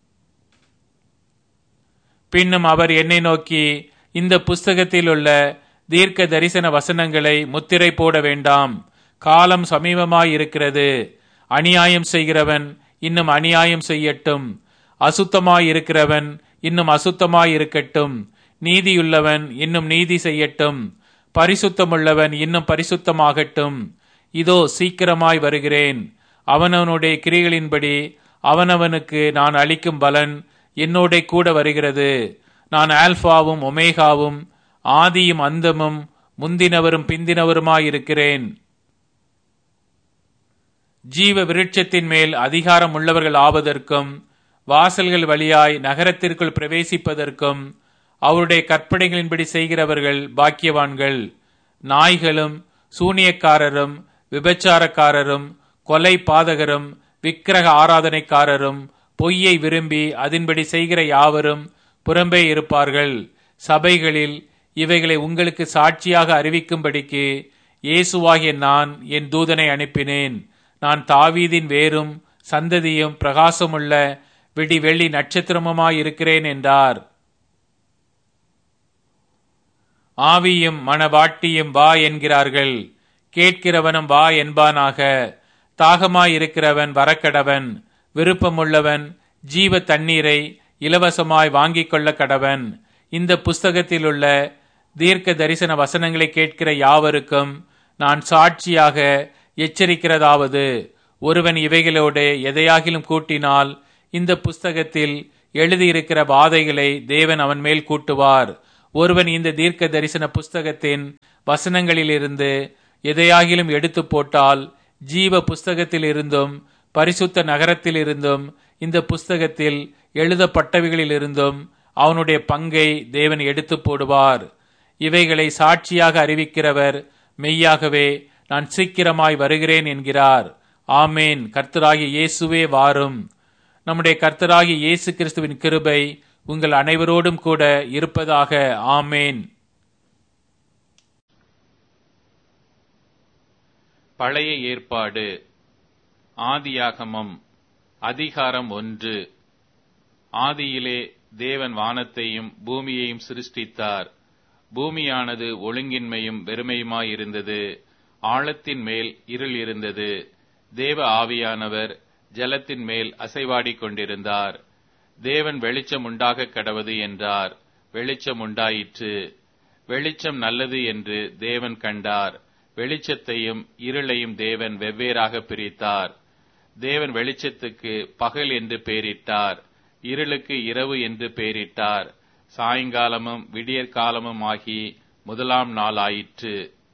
பின்னும் அவர் என்னை நோக்கி, இந்த புஸ்தகத்தில் உள்ள தீர்க்க தரிசன வசனங்களை முத்திரை போட வேண்டாம். காலம் சமீபமாயிருக்கிறது. அநியாயம் செய்கிறவன் இன்னும் அநியாயம் செய்யட்டும். அசுத்தமாயிருக்கிறவன் இன்னும் அசுத்தமாயிருக்கட்டும். நீதியுள்ளவன் இன்னும் நீதி செய்யட்டும். பரிசுத்தமுள்ளவன் இன்னும் பரிசுத்தமாகட்டும். இதோ சீக்கிரமாய் வருகிறேன். அவனவனுடைய கிரிகளின்படி அவனவனுக்கு நான் அளிக்கும் பலன் என்னோட கூட வருகிறது. நான் ஆல்பாவும் ஒமேகாவும் ஆதியும் அந்தமும் முந்தினவரும் பிந்தினவருமாயிருக்கிறேன். ஜீவ விருட்சத்தின் மேல் அதிகாரம் உள்ளவர்கள் ஆவதற்கும் வாசல்கள் வழியாய் நகரத்திற்குள் பிரவேசிப்பதற்கும் அவருடைய கற்பனைகளின்படி செய்கிறவர்கள் பாக்கியவான்கள். நாய்களும் சூனியக்காரரும் விபச்சாரக்காரரும் கொலை பாதகரும் விக்கிரக ஆராதனைக்காரரும் பொய்யை விரும்பி அதன்படி செய்கிற யாவரும் புறம்பே இருப்பார்கள். சபைகளில் இவைகளை உங்களுக்கு சாட்சியாக அறிவிக்கும்படிக்கு இயேசுவாகிய நான் என் தூதனை அனுப்பினேன். நான் தாவீதின் வேரும் சந்ததியும் பிரகாசமுள்ள விடி வெள்ளி நட்சத்திரமுமாயிருக்கிறேன் என்றார். ஆவியும் மணவாட்டியும் வா என்கிறார்கள். கேட்கிறவனும் வா என்பானாக. தாகமாயிருக்கிறவன் வரக்கடவன். விருப்பமுள்ளவன் ஜீவ தண்ணீரை இலவசமாய் வாங்கிக் கொள்ள கடவன். இந்த புஸ்தகத்தில் உள்ள தீர்க்க தரிசன வசனங்களை கேட்கிற யாவருக்கும் நான் சாட்சியாக எச்சரிக்கிறதாவது, ஒருவன் இவைகளோடு எதையாகிலும் கூட்டினால் இந்த புஸ்தகத்தில் எழுதியிருக்கிற வாதைகளை தேவன் அவன் மேல் கூட்டுவார். ஒருவன் இந்த தீர்க்க தரிசன புஸ்தகத்தின் வசனங்களிலிருந்து எதையாகிலும் எடுத்து போட்டால் ஜீவ புஸ்தகத்தில் இருந்தும் பரிசுத்த நகரத்தில் இருந்தும் இந்த புஸ்தகத்தில் எழுதப்பட்டவைகளில் இருந்தும் அவனுடைய பங்கை தேவன் எடுத்து போடுவார். இவைகளை சாட்சியாக அறிவிக்கிறவர் மெய்யாகவே நான் சீக்கிரமாய் வருகிறேன் என்கிறார். ஆமேன். கர்த்தராகிய இயேசுவே வாரும். நம்முடைய கர்த்தராகிய இயேசு கிறிஸ்துவின் கிருபை உங்கள் அனைவரோடும் கூட இருப்பதாக. ஆமேன். பழைய ஏற்பாடு ஆதியாகமம் அதிகாரம் ஒன்று. ஆதியிலே தேவன் வானத்தையும் பூமியையும் சிருஷ்டித்தார். பூமியானது ஒழுங்கின்மையும் வெறுமையுமாயிருந்தது. ஆழத்தின் மேல் இருள் இருந்தது. தேவ ஆவியானவர் ஜலத்தின் மேல் அசைவாடிக் கொண்டிருந்தார். தேவன் வெளிச்சம் உண்டாக கடவது என்றார். வெளிச்சம் உண்டாயிற்று. வெளிச்சம் நல்லது என்று தேவன் கண்டார். வெளிச்சத்தையும் இருளையும் தேவன் வெவ்வேறாக பிரித்தார். தேவன் வெளிச்சத்துக்கு பகல் என்று பெயரிட்டார், இருளுக்கு இரவு என்று பெயரிட்டார். சாயங்காலமும் விடியற்காலமும் ஆகி முதலாம் நாள் ஆயிற்று.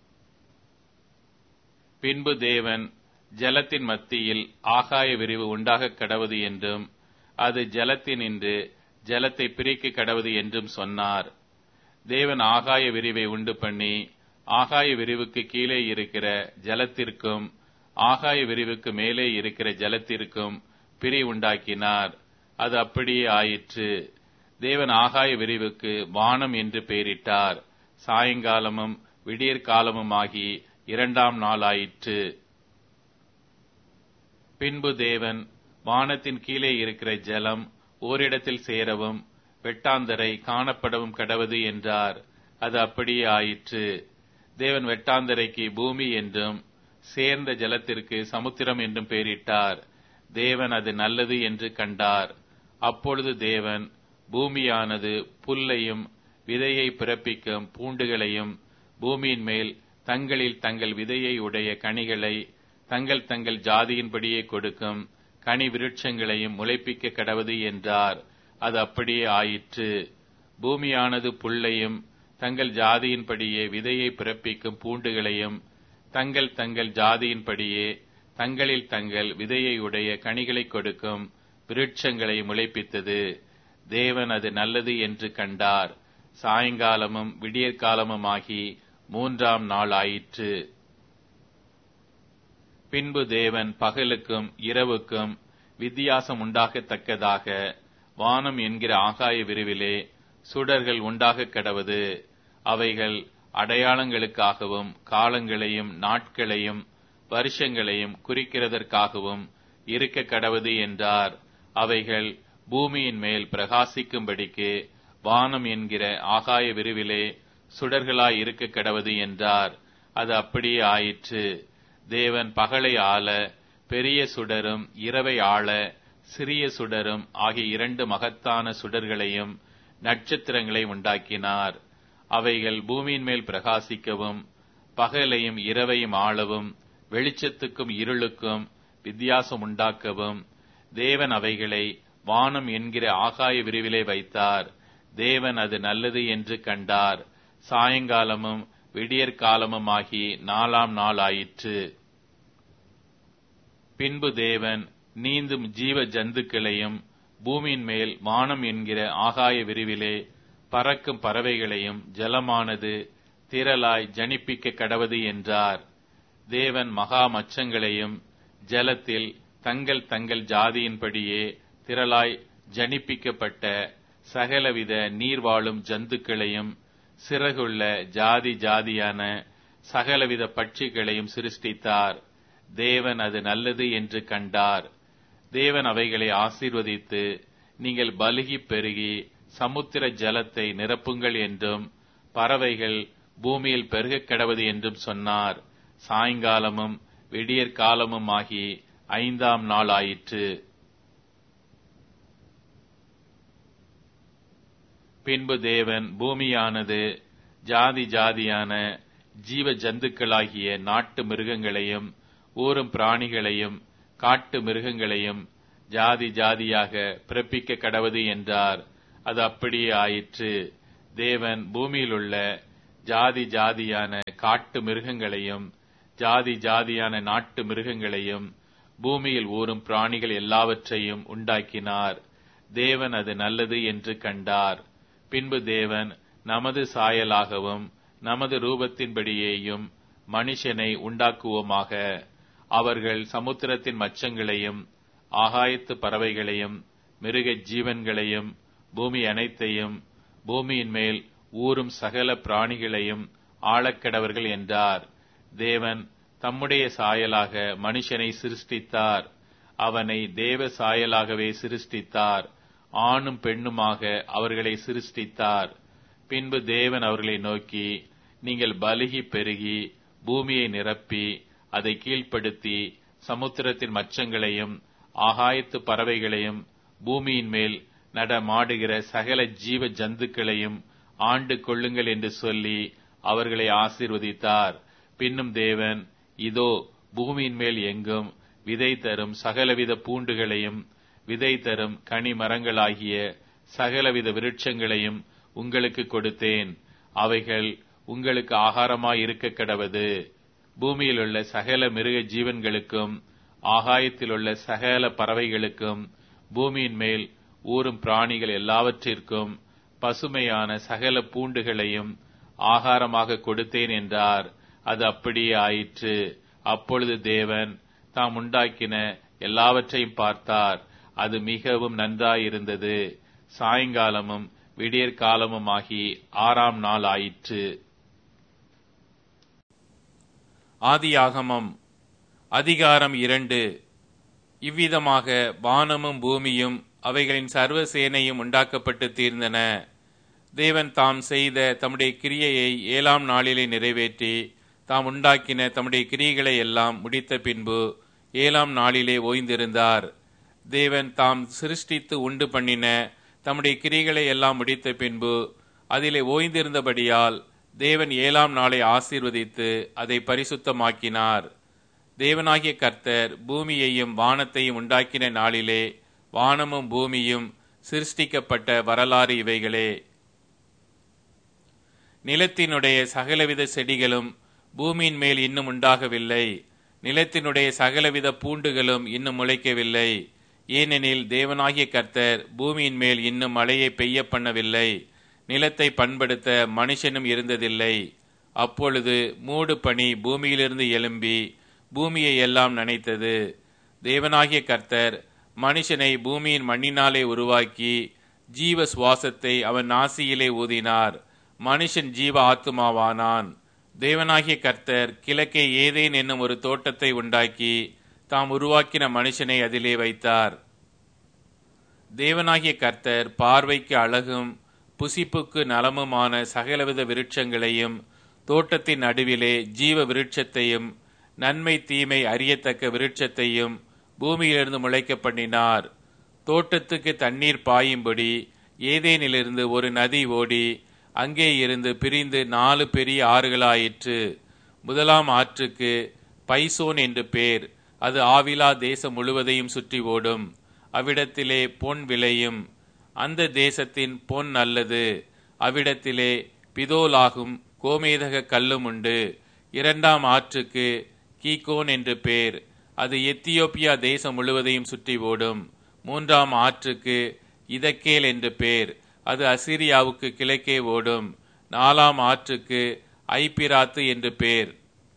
பின்பு தேவன் ஜலத்தின் மத்தியில் ஆகாய விரிவு உண்டாக கடவது என்றும் அது ஜலத்தினின்று ஜலத்தை பிரிக்க கடவது என்றும் சொன்னார். தேவன் ஆகாய விரிவை உண்டு பண்ணி ஆகாய விரிவுக்கு கீழே இருக்கிற ஜலத்திற்கும் ஆகாய விரிவுக்கு மேலே இருக்கிற ஜலத்திற்கும் பிரி உண்டாக்கினார். அது அப்படியே ஆயிற்று. தேவன் ஆகாய விரிவுக்கு வானம் என்று பெயரிட்டார். சாயங்காலமும் விடியற்காலமும் ஆகி இரண்டாம் நாள் ஆயிற்று. பின்பு தேவன் வானத்தின் கீழே இருக்கிற ஜலம் ஓரிடத்தில் சேரவும் வெட்டாந்தரை காணப்படவும் கடவது என்றார். அது அப்படியே ஆயிற்று. தேவன் வெட்டாந்தரைக்கு பூமி என்றும் சேர்ந்த ஜலத்திற்கு சமுத்திரம் என்றும் பெயரிட்டார். தேவன் அது நல்லது என்று கண்டார். அப்பொழுது தேவன் பூமியானது புல்லையும் விதையை பிறப்பிக்கும் பூண்டுகளையும் பூமியின் மேல் தங்களில் தங்கள் விதையை உடைய கனிகளை தங்கள் தங்கள் ஜாதியின்படியே கொடுக்கும் கனி விருட்சங்களையும் முளைப்பிக்க கடவது என்றார். அது அப்படியே ஆயிற்று. பூமியானது புல்லையும் தங்கள் ஜாதியின்படியே விதையை பிறப்பிக்கும் பூண்டுகளையும் தங்கள் தங்கள் ஜாதியின்படியே தங்களில் தங்கள் விதையை உடைய கனிகளை கொடுக்கும் விருட்சங்களை முளைப்பித்தது. தேவன் அது நல்லது என்று கண்டார். சாயங்காலமும் விடியற்காலமும் ஆகி மூன்றாம் நாள் ஆயிற்று. பின்பு தேவன் பகலுக்கும் இரவுக்கும் வித்தியாசம் உண்டாகத்தக்கதாக வானம் என்கிற ஆகாய விரிவிலே சுடர்கள் உண்டாக கடவது. அவைகள் அடையாளங்களுக்காகவும் காலங்களையும் நாட்களையும் வருஷங்களையும் குறிக்கிறதற்காகவும் இருக்க கடவது என்றார். அவைகள் பூமியின் மேல் பிரகாசிக்கும்படிக்கு வானம் என்கிற ஆகாய விரிவிலே சுடர்களாய் இருக்க கடவது என்றார். அது அப்படியே ஆயிற்று. தேவன் பகலை ஆள பெரிய சுடரும் இரவை ஆள சிறிய சுடரும் ஆகிய இரண்டு மகத்தான சுடர்களையும் நட்சத்திரங்களை உண்டாக்கினார். அவைகள் பூமியின் மேல் பிரகாசிக்கவும் பகலையும் இரவையும் ஆளவும் வெளிச்சத்துக்கும் இருளுக்கும் வித்தியாசம் உண்டாக்கவும் தேவன் அவைகளை வானம் என்கிற ஆகாய விரிவிலே வைத்தார். தேவன் அது நல்லது என்று கண்டார். சாயங்காலமும் விடியற்காலமும் ஆகி நாலாம் நாள் ஆயிற்று. பின்பு தேவன் நீந்தும் ஜீவ ஜந்துக்களையும் பூமியின் மேல் வானம் என்கிற ஆகாய விரிவிலே பறக்கும் பறவைகளையும் ஜலமானது திரளாய் ஜனிப்பிக்க கடவது என்றார். தேவன் மகா மச்சங்களையும் ஜலத்தில் தங்கள் தங்கள் ஜாதியின்படியே திரளாய் ஜனிப்பிக்கப்பட்ட சகலவித நீர்வாழும் ஜந்துக்களையும் சிறகுள்ள ஜாதி ஜாதியான சகலவித பட்சிகளையும் சிருஷ்டித்தார். தேவன் அது நல்லது என்று கண்டார். தேவன் அவைகளை ஆசீர்வதித்து நீங்கள் பலுகி பெருகி சமுத்திர ஜலத்தை நிரப்புங்கள் என்றும் பறவைகள் பூமியில் பெருகக் கடவது என்றும் சொன்னார். சாயங்காலமும் விடியற்காலமும் ஆகி ஐந்தாம் நாள் ஆயிற்று. பின்பு தேவன் பூமியானது ஜாதி ஜாதியான ஜீவ ஜந்துக்களாகிய நாட்டு மிருகங்களையும் ஊரும் பிராணிகளையும் காட்டு மிருகங்களையும் ஜாதி ஜாதியாக பிறப்பிக்க கடவது என்றார். அது அப்படியே ஆயிற்று. தேவன் பூமியிலுள்ள ஜாதி ஜாதியான காட்டு மிருகங்களையும் ஜாதி ஜாதியான நாட்டு மிருகங்களையும் பூமியில் ஊறும் பிராணிகள் எல்லாவற்றையும் உண்டாக்கினார். தேவன் அது நல்லது என்று கண்டார். பின்பு தேவன் நமது சாயலாகவும் நமது ரூபத்தின்படியேயும் மனுஷனை உண்டாக்குவோமாக. அவர்கள் சமுத்திரத்தின் மச்சங்களையும் ஆகாயத்து பறவைகளையும் மிருக ஜீவன்களையும் பூமி அனைத்தையும் பூமியின் மேல் ஊறும் சகல பிராணிகளையும் ஆளக்கடவர்கள் என்றார். தேவன் தம்முடைய சாயலாக மனுஷனை சிருஷ்டித்தார். அவனை தேவ சாயலாகவே சிருஷ்டித்தார். ஆணும் பெண்ணுமாக அவர்களை சிருஷ்டித்தார். பின்பு தேவன் அவர்களை நோக்கி, நீங்கள் பலுகி பெருகி பூமியை நிரப்பி அதை கீழ்ப்படுத்தி சமுத்திரத்தின் மச்சங்களையும் ஆகாயத்து பறவைகளையும் பூமியின் மேல் நடமாடுகிற சகல ஜீவ ஜந்துக்களையும் ஆண்டு கொள்ளுங்கள் என்று சொல்லி அவர்களை ஆசீர்வதித்தார். பின்னும் தேவன், இதோ பூமியின் மேல் எங்கும் விதை தரும் சகலவித பூண்டுகளையும் விதை தரும் கனி மரங்களாகிய சகலவித விருட்சங்களையும் உங்களுக்கு கொடுத்தேன். அவைகள் உங்களுக்கு ஆகாரமாய் இருக்க கடவது. பூமியில் உள்ள சகல மிருக ஜீவன்களுக்கும் ஆகாயத்தில் உள்ள சகல பறவைகளுக்கும் பூமியின் மேல் ஊறும் பிராணிகள் எல்லாவற்றிற்கும் பசுமையான சகல பூண்டுகளையும் ஆகாரமாக கொடுத்தேன் என்றார். அது அப்படியே ஆயிற்று. அப்பொழுது தேவன் தாம் உண்டாக்கின எல்லாவற்றையும் பார்த்தார். அது மிகவும் நன்றாயிருந்தது. சாயங்காலமும் விடியற் காலமும் ஆகி ஆறாம் நாள் ஆயிற்று. ஆதியாகமம் அதிகாரம் இரண்டு. இவ்விதமாக வானமும் பூமியும் அவைகளின் சர்வ சேனையும் உண்டாக்கப்பட்டு தீர்ந்தன. தேவன் தாம் செய்த தம்முடைய கிரியையை ஏழாம் நாளிலே நிறைவேற்றி தாம் உண்டாக்கின தம்முடைய கிரியைகளை எல்லாம் முடித்த பின்பு ஏழாம் நாளிலே ஓய்ந்திருந்தார். தேவன் தாம் சிருஷ்டித்து உண்டு பண்ணின தம்முடைய கிரியைகளை எல்லாம் முடித்த பின்பு அதிலே ஓய்ந்திருந்தபடியால் தேவன் ஏழாம் நாளை ஆசீர்வதித்து அதை பரிசுத்தமாக்கினார். தேவனாகிய கர்த்தர் பூமியையும் வானத்தையும் உண்டாக்கின நாளிலே வானமும் பூமியும் சிருஷ்டிக்கப்பட்ட வரலாறு இவைகளே. நிலத்தினுடைய சகலவித செடிகளும் பூமியின் மேல் இன்னும் உண்டாகவில்லை. நிலத்தினுடைய சகலவித பூண்டுகளும் இன்னும் முளைக்கவில்லை. ஏனெனில் தேவனாகிய கர்த்தர் பூமியின் மேல் இன்னும் மழையை பெய்ய பண்ணவில்லை. நிலத்தை பண்படுத்த மனுஷனும் இருந்ததில்லை. அப்பொழுது மூடு பனி பூமியிலிருந்து எழும்பி பூமியை எல்லாம் நனைத்தது. தேவனாகிய கர்த்தர் மனுஷனை பூமியின் மண்ணினாலே உருவாக்கி ஜீவ சுவாசத்தை அவன் நாசியிலே ஊதினார். மனுஷன் ஜீவ ஆத்துமாவானான். தேவனாகிய கர்த்தர் கிழக்கே ஏதேன் என்னும் ஒரு தோட்டத்தை உண்டாக்கி தாம் உருவாக்கின மனுஷனை அதிலே வைத்தார். தேவனாகிய கர்த்தர் பார்வைக்கு அழகும் புசிப்புக்கு நலமுமான சகலவித விருட்சங்களையும் தோட்டத்தின் நடுவிலே ஜீவ விருட்சத்தையும் நன்மை தீமை அறியத்தக்க விருட்சத்தையும் பூமியிலிருந்து முளைக்க பண்ணினார். தோட்டத்துக்கு தண்ணீர் பாயும்படி ஏதேனிலிருந்து ஒரு நதி ஓடி அங்கே இருந்து பிரிந்து நாலு பெரிய ஆறுகளாயிற்று. முதலாம் ஆற்றுக்கு பைசோன் என்று பேர். அது ஆவிலா தேசம் முழுவதையும் சுற்றி ஓடும். அவ்விடத்திலே பொன் விளையும். அந்த தேசத்தின் பொன் நல்லது. அவ்விடத்திலே பிதோலாகும் கோமேதக கல்லும் உண்டு. இரண்டாம் ஆற்றுக்கு கீகோன் என்று பேர். அது எத்தியோப்பியா தேசம் முழுவதையும் சுற்றி ஓடும். மூன்றாம் ஆற்றுக்கு இதக்கேல் என்று பேர். அது அசிரியாவுக்கு கிழக்கே ஓடும். நாலாம் ஆற்றுக்கு ஐபிராத்து என்று பேர்.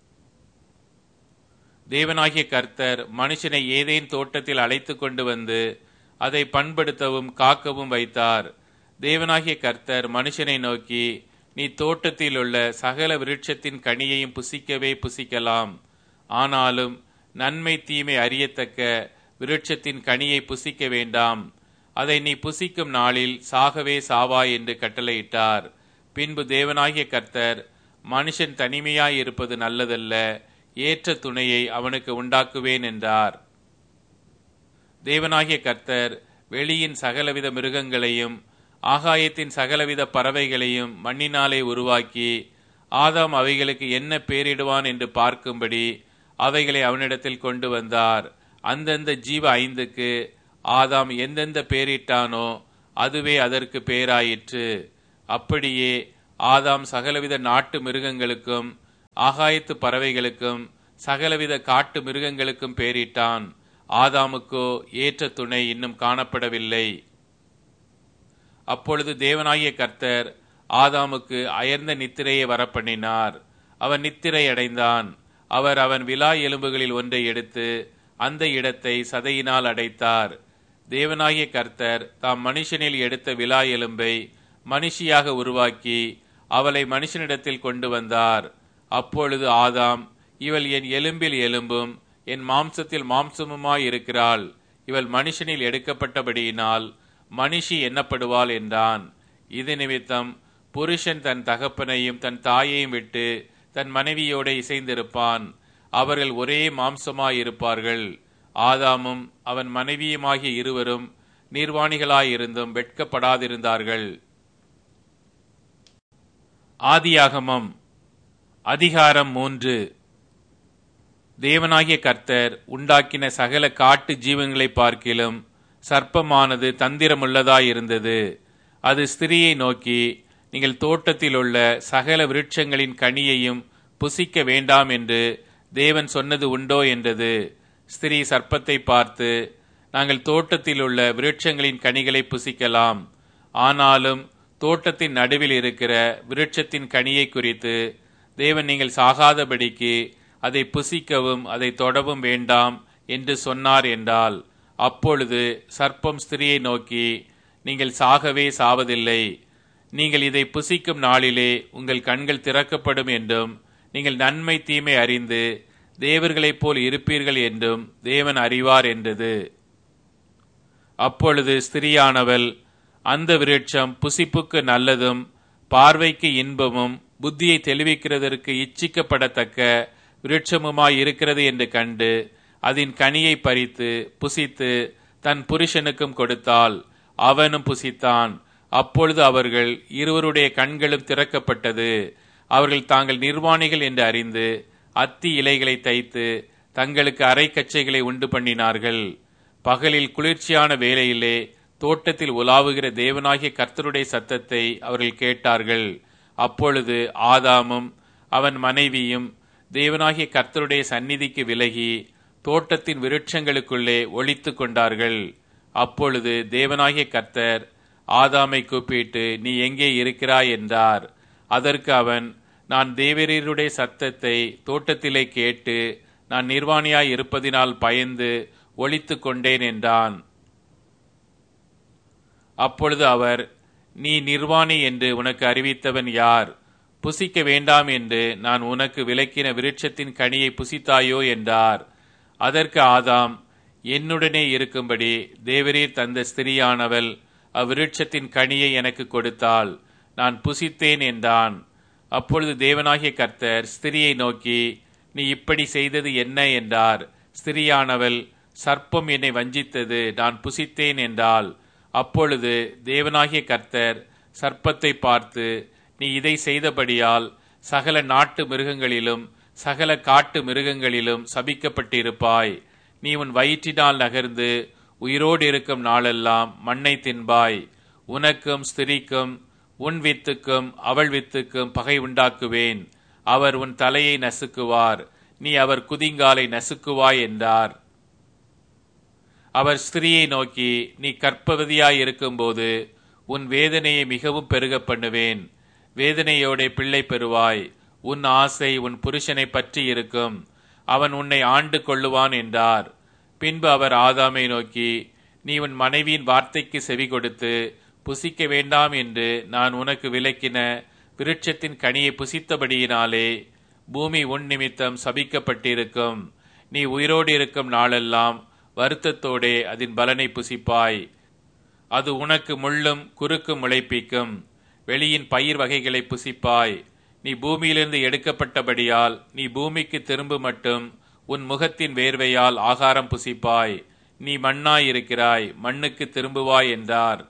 தேவனாகிய கர்த்தர் மனுஷனை ஏதேன் தோட்டத்தில் அழைத்து கொண்டு வந்து அதை பண்படுத்தவும் காக்கவும் வைத்தார். தேவனாகிய கர்த்தர் மனுஷனை நோக்கி, நீ தோட்டத்தில் உள்ள சகல விருட்சத்தின் கனியையும் புசிக்கவே புசிக்கலாம். ஆனாலும் நன்மை தீமை அறியத்தக்க விருட்சத்தின் கனியை புசிக்க வேண்டாம். அதை நீ புசிக்கும் நாளில் சாகவே சாவாய் என்று கட்டளையிட்டார். பின்பு தேவனாகிய கர்த்தர், மனுஷன் தனிமையாய் இருப்பது நல்லதல்ல, ஏற்ற துணையை அவனுக்கு உண்டாக்குவேன் என்றார். தேவனாகிய கர்த்தர் வெளியின் சகலவித மிருகங்களையும் ஆகாயத்தின் சகலவித பறவைகளையும் மண்ணினாலே உருவாக்கி ஆதாம் அவைகளுக்கு என்ன பேரிடுவான் என்று பார்க்கும்படி அவைகளை அவனிடத்தில் கொண்டு வந்தார். அந்தந்த ஜீவ ஐந்துக்கு ஆதாம் எந்தெந்த பேரிட்டானோ அதுவே அதற்கு பேராயிற்று. அப்படியே ஆதாம் சகலவித நாட்டு மிருகங்களுக்கும் ஆகாயத்து பறவைகளுக்கும் சகலவித காட்டு மிருகங்களுக்கும் பேரிட்டான். ஆதாமுக்கோ ஏற்ற துணை இன்னும் காணப்படவில்லை. அப்பொழுது தேவனாகிய கர்த்தர் ஆதாமுக்கு அயர்ந்த நித்திரையை வரப்பண்ணினார். அவன் நித்திரை அடைந்தான். அவர் அவன் விலா எலும்புகளில் ஒன்றை எடுத்து அந்த இடத்தை சதையினால் அடைத்தார். தேவனாகிய கர்த்தர் தாம் மனுஷனில் எடுத்த விலா எலும்பை மனுஷியாக உருவாக்கி அவளை மனுஷனிடத்தில் கொண்டு வந்தார். அப்பொழுது ஆதாம், இவள் என் எலும்பில் எலும்பும் என் மாம்சத்தில் மாம்சமுமாய் இருக்கிறாள். இவள் மனுஷனில் எடுக்கப்பட்டபடியினால் மனுஷி எண்ணப்படுவாள் என்றான். இது நிமித்தம் புருஷன் தன் தகப்பனையும் தன் தாயையும் விட்டு தன் மனைவியோடு இசைந்திருப்பான். அவர்கள் ஒரே மாம்சமாயிருப்பார்கள். ஆதாமும் அவன் மனைவியுமாகிய இருவரும் நிர்வாணிகளாயிருந்தும் வெட்கப்படாதிருந்தார்கள். ஆதியாகமம் அதிகாரம் மூன்று. தேவனாகிய கர்த்தர் உண்டாக்கின சகல காட்டு ஜீவன்களை பார்க்கிலும் சர்ப்பமானது தந்திரமுள்ளதாயிருந்தது. அது ஸ்திரியை நோக்கி, நீங்கள் தோட்டத்தில் உள்ள சகல விருட்சங்களின் கனியையும் புசிக்க வேண்டாம் என்று தேவன் சொன்னது உண்டோ என்றது. ஸ்திரீ சர்ப்பத்தை பார்த்து, நாங்கள் தோட்டத்தில் உள்ள விருட்சங்களின் கனிகளை புசிக்கலாம். ஆனாலும் தோட்டத்தின் நடுவில் இருக்கிற விருட்சத்தின் கனியை குறித்து தேவன் நீங்கள் சாகாதபடிக்கு அதை புசிக்கவும் அதை தொடவும் வேண்டாம் என்று சொன்னார் என்றால், அப்பொழுது சர்ப்பம் ஸ்திரியை நோக்கி, நீங்கள் சாகவே சாவதில்லை. நீங்கள் இதை புசிக்கும் நாளிலே உங்கள் கண்கள் திறக்கப்படும் என்றும் நீங்கள் நன்மை தீமை அறிந்து தேவர்களைப் போல் இருப்பீர்கள் என்றும் தேவன் அறிவார் என்றது. அப்பொழுது ஸ்திரியானவள், அந்த விருட்சம் புசிப்புக்கு நல்லதும் பார்வைக்கு இன்பமும் புத்தியை தெளிவிக்கிறதற்கு இச்சிக்கப்படத்தக்க விருட்சமுமாய் இருக்கிறது என்று கண்டு அதன் கனியை பறித்து புசித்து தன் புருஷனுக்கும் கொடுத்தாள். அவனும் புசித்தான். அப்பொழுது அவர்கள் இருவருடைய கண்களும் திறக்கப்பட்டது. அவர்கள் தாங்கள் நிர்வாணிகள் என்று அறிந்து அத்தி இலைகளை தைத்து தங்களுக்கு அரைக்கச்சைகளை உண்டு பண்ணினார்கள். பகலில் குளிர்ச்சியான வேளையிலே தோட்டத்தில் உலாவுகிற தேவனாகிய கர்த்தருடைய சத்தத்தை அவர்கள் கேட்டார்கள். அப்பொழுது ஆதாமும் அவன் மனைவியும் தேவனாகிய கர்த்தருடைய சந்நிதிக்கு விலகி தோட்டத்தின் விருட்சங்களுக்குள்ளே ஒளித்து கொண்டார்கள். அப்பொழுது தேவனாகிய கர்த்தர் ஆதாமை கூப்பிட்டு, நீ எங்கே இருக்கிறாய் என்றார். அதற்கு அவன், நான் தேவரீருடைய சத்தத்தை தோட்டத்திலே கேட்டு நான் நிர்வாணியாய் இருப்பதினால் பயந்து ஒளித்து கொண்டேன் என்றான். அப்பொழுது அவர், நீ நிர்வாணி என்று உனக்கு அறிவித்தவன் யார்? புசிக்க வேண்டாம் என்று நான் உனக்கு விலக்கின விருட்சத்தின் கனியை புசித்தாயோ என்றார். அதற்கு ஆதாம், என்னுடனே இருக்கும்படி தேவரீர் தந்த ஸ்திரியானவள் அவ்விருட்சத்தின் கனியை எனக்கு கொடுத்தாள், நான் புசித்தேன் என்றான். அப்பொழுது தேவனாகிய கர்த்தர் ஸ்திரியை நோக்கி, நீ இப்படி செய்தது என்ன என்றார். ஸ்திரியானவள், சர்ப்பம் என்னை வஞ்சித்தது, நான் புசித்தேன் என்றாள். அப்பொழுது தேவனாகிய கர்த்தர் சர்ப்பத்தை பார்த்து, நீ இதை செய்தபடியால் சகல நாட்டு மிருகங்களிலும் சகல காட்டு மிருகங்களிலும் சபிக்கப்பட்டிருப்பாய். நீ உன் வயிற்றினால் நகர்ந்து உயிரோடு இருக்கும் நாளெல்லாம் மண்ணை தின்பாய். உனக்கும் ஸ்திரிக்கும் உன் வித்துக்கும் அவள் வித்துக்கும் பகை உண்டாக்குவேன். அவர் உன் தலையை நசுக்குவார், நீ அவர் குதிங்காலை நசுக்குவாய் என்றார். அவர் ஸ்திரியை நோக்கி, நீ கர்ப்பவதியாய் இருக்கும்போது உன் வேதனையை மிகவும் பெருக பண்ணுவேன். வேதனையோட பிள்ளை பெறுவாய். உன் ஆசை உன் புருஷனை பற்றி இருக்கும், அவன் உன்னை ஆண்டு கொள்ளுவான் என்றார். பின்பு அவர் ஆதாமை நோக்கி, நீ உன் மனைவியின் வார்த்தைக்கு செவி கொடுத்து புசிக்க வேண்டாம் என்று நான் உனக்கு விலக்கின விருட்சத்தின் கனியை புசித்தபடியினாலே பூமி உன் நிமித்தம் சபிக்கப்பட்டிருக்கும். நீ உயிரோடு இருக்கும் நாளெல்லாம் வருத்தத்தோடே அதன் பலனை புசிப்பாய். அது உனக்கு முள்ளும் குறுக்கும் முளைப்பிக்கும். வெளியின் பயிர் வகைகளை புசிப்பாய். நீ பூமியிலிருந்து எடுக்கப்பட்டபடியால் நீ பூமிக்கு திரும்ப மட்டும் உன் முகத்தின் வேர்வையால் ஆகாரம் புசிப்பாய். நீ மண்ணாயிருக்கிறாய், மண்ணுக்கு திரும்புவாய் என்றார்.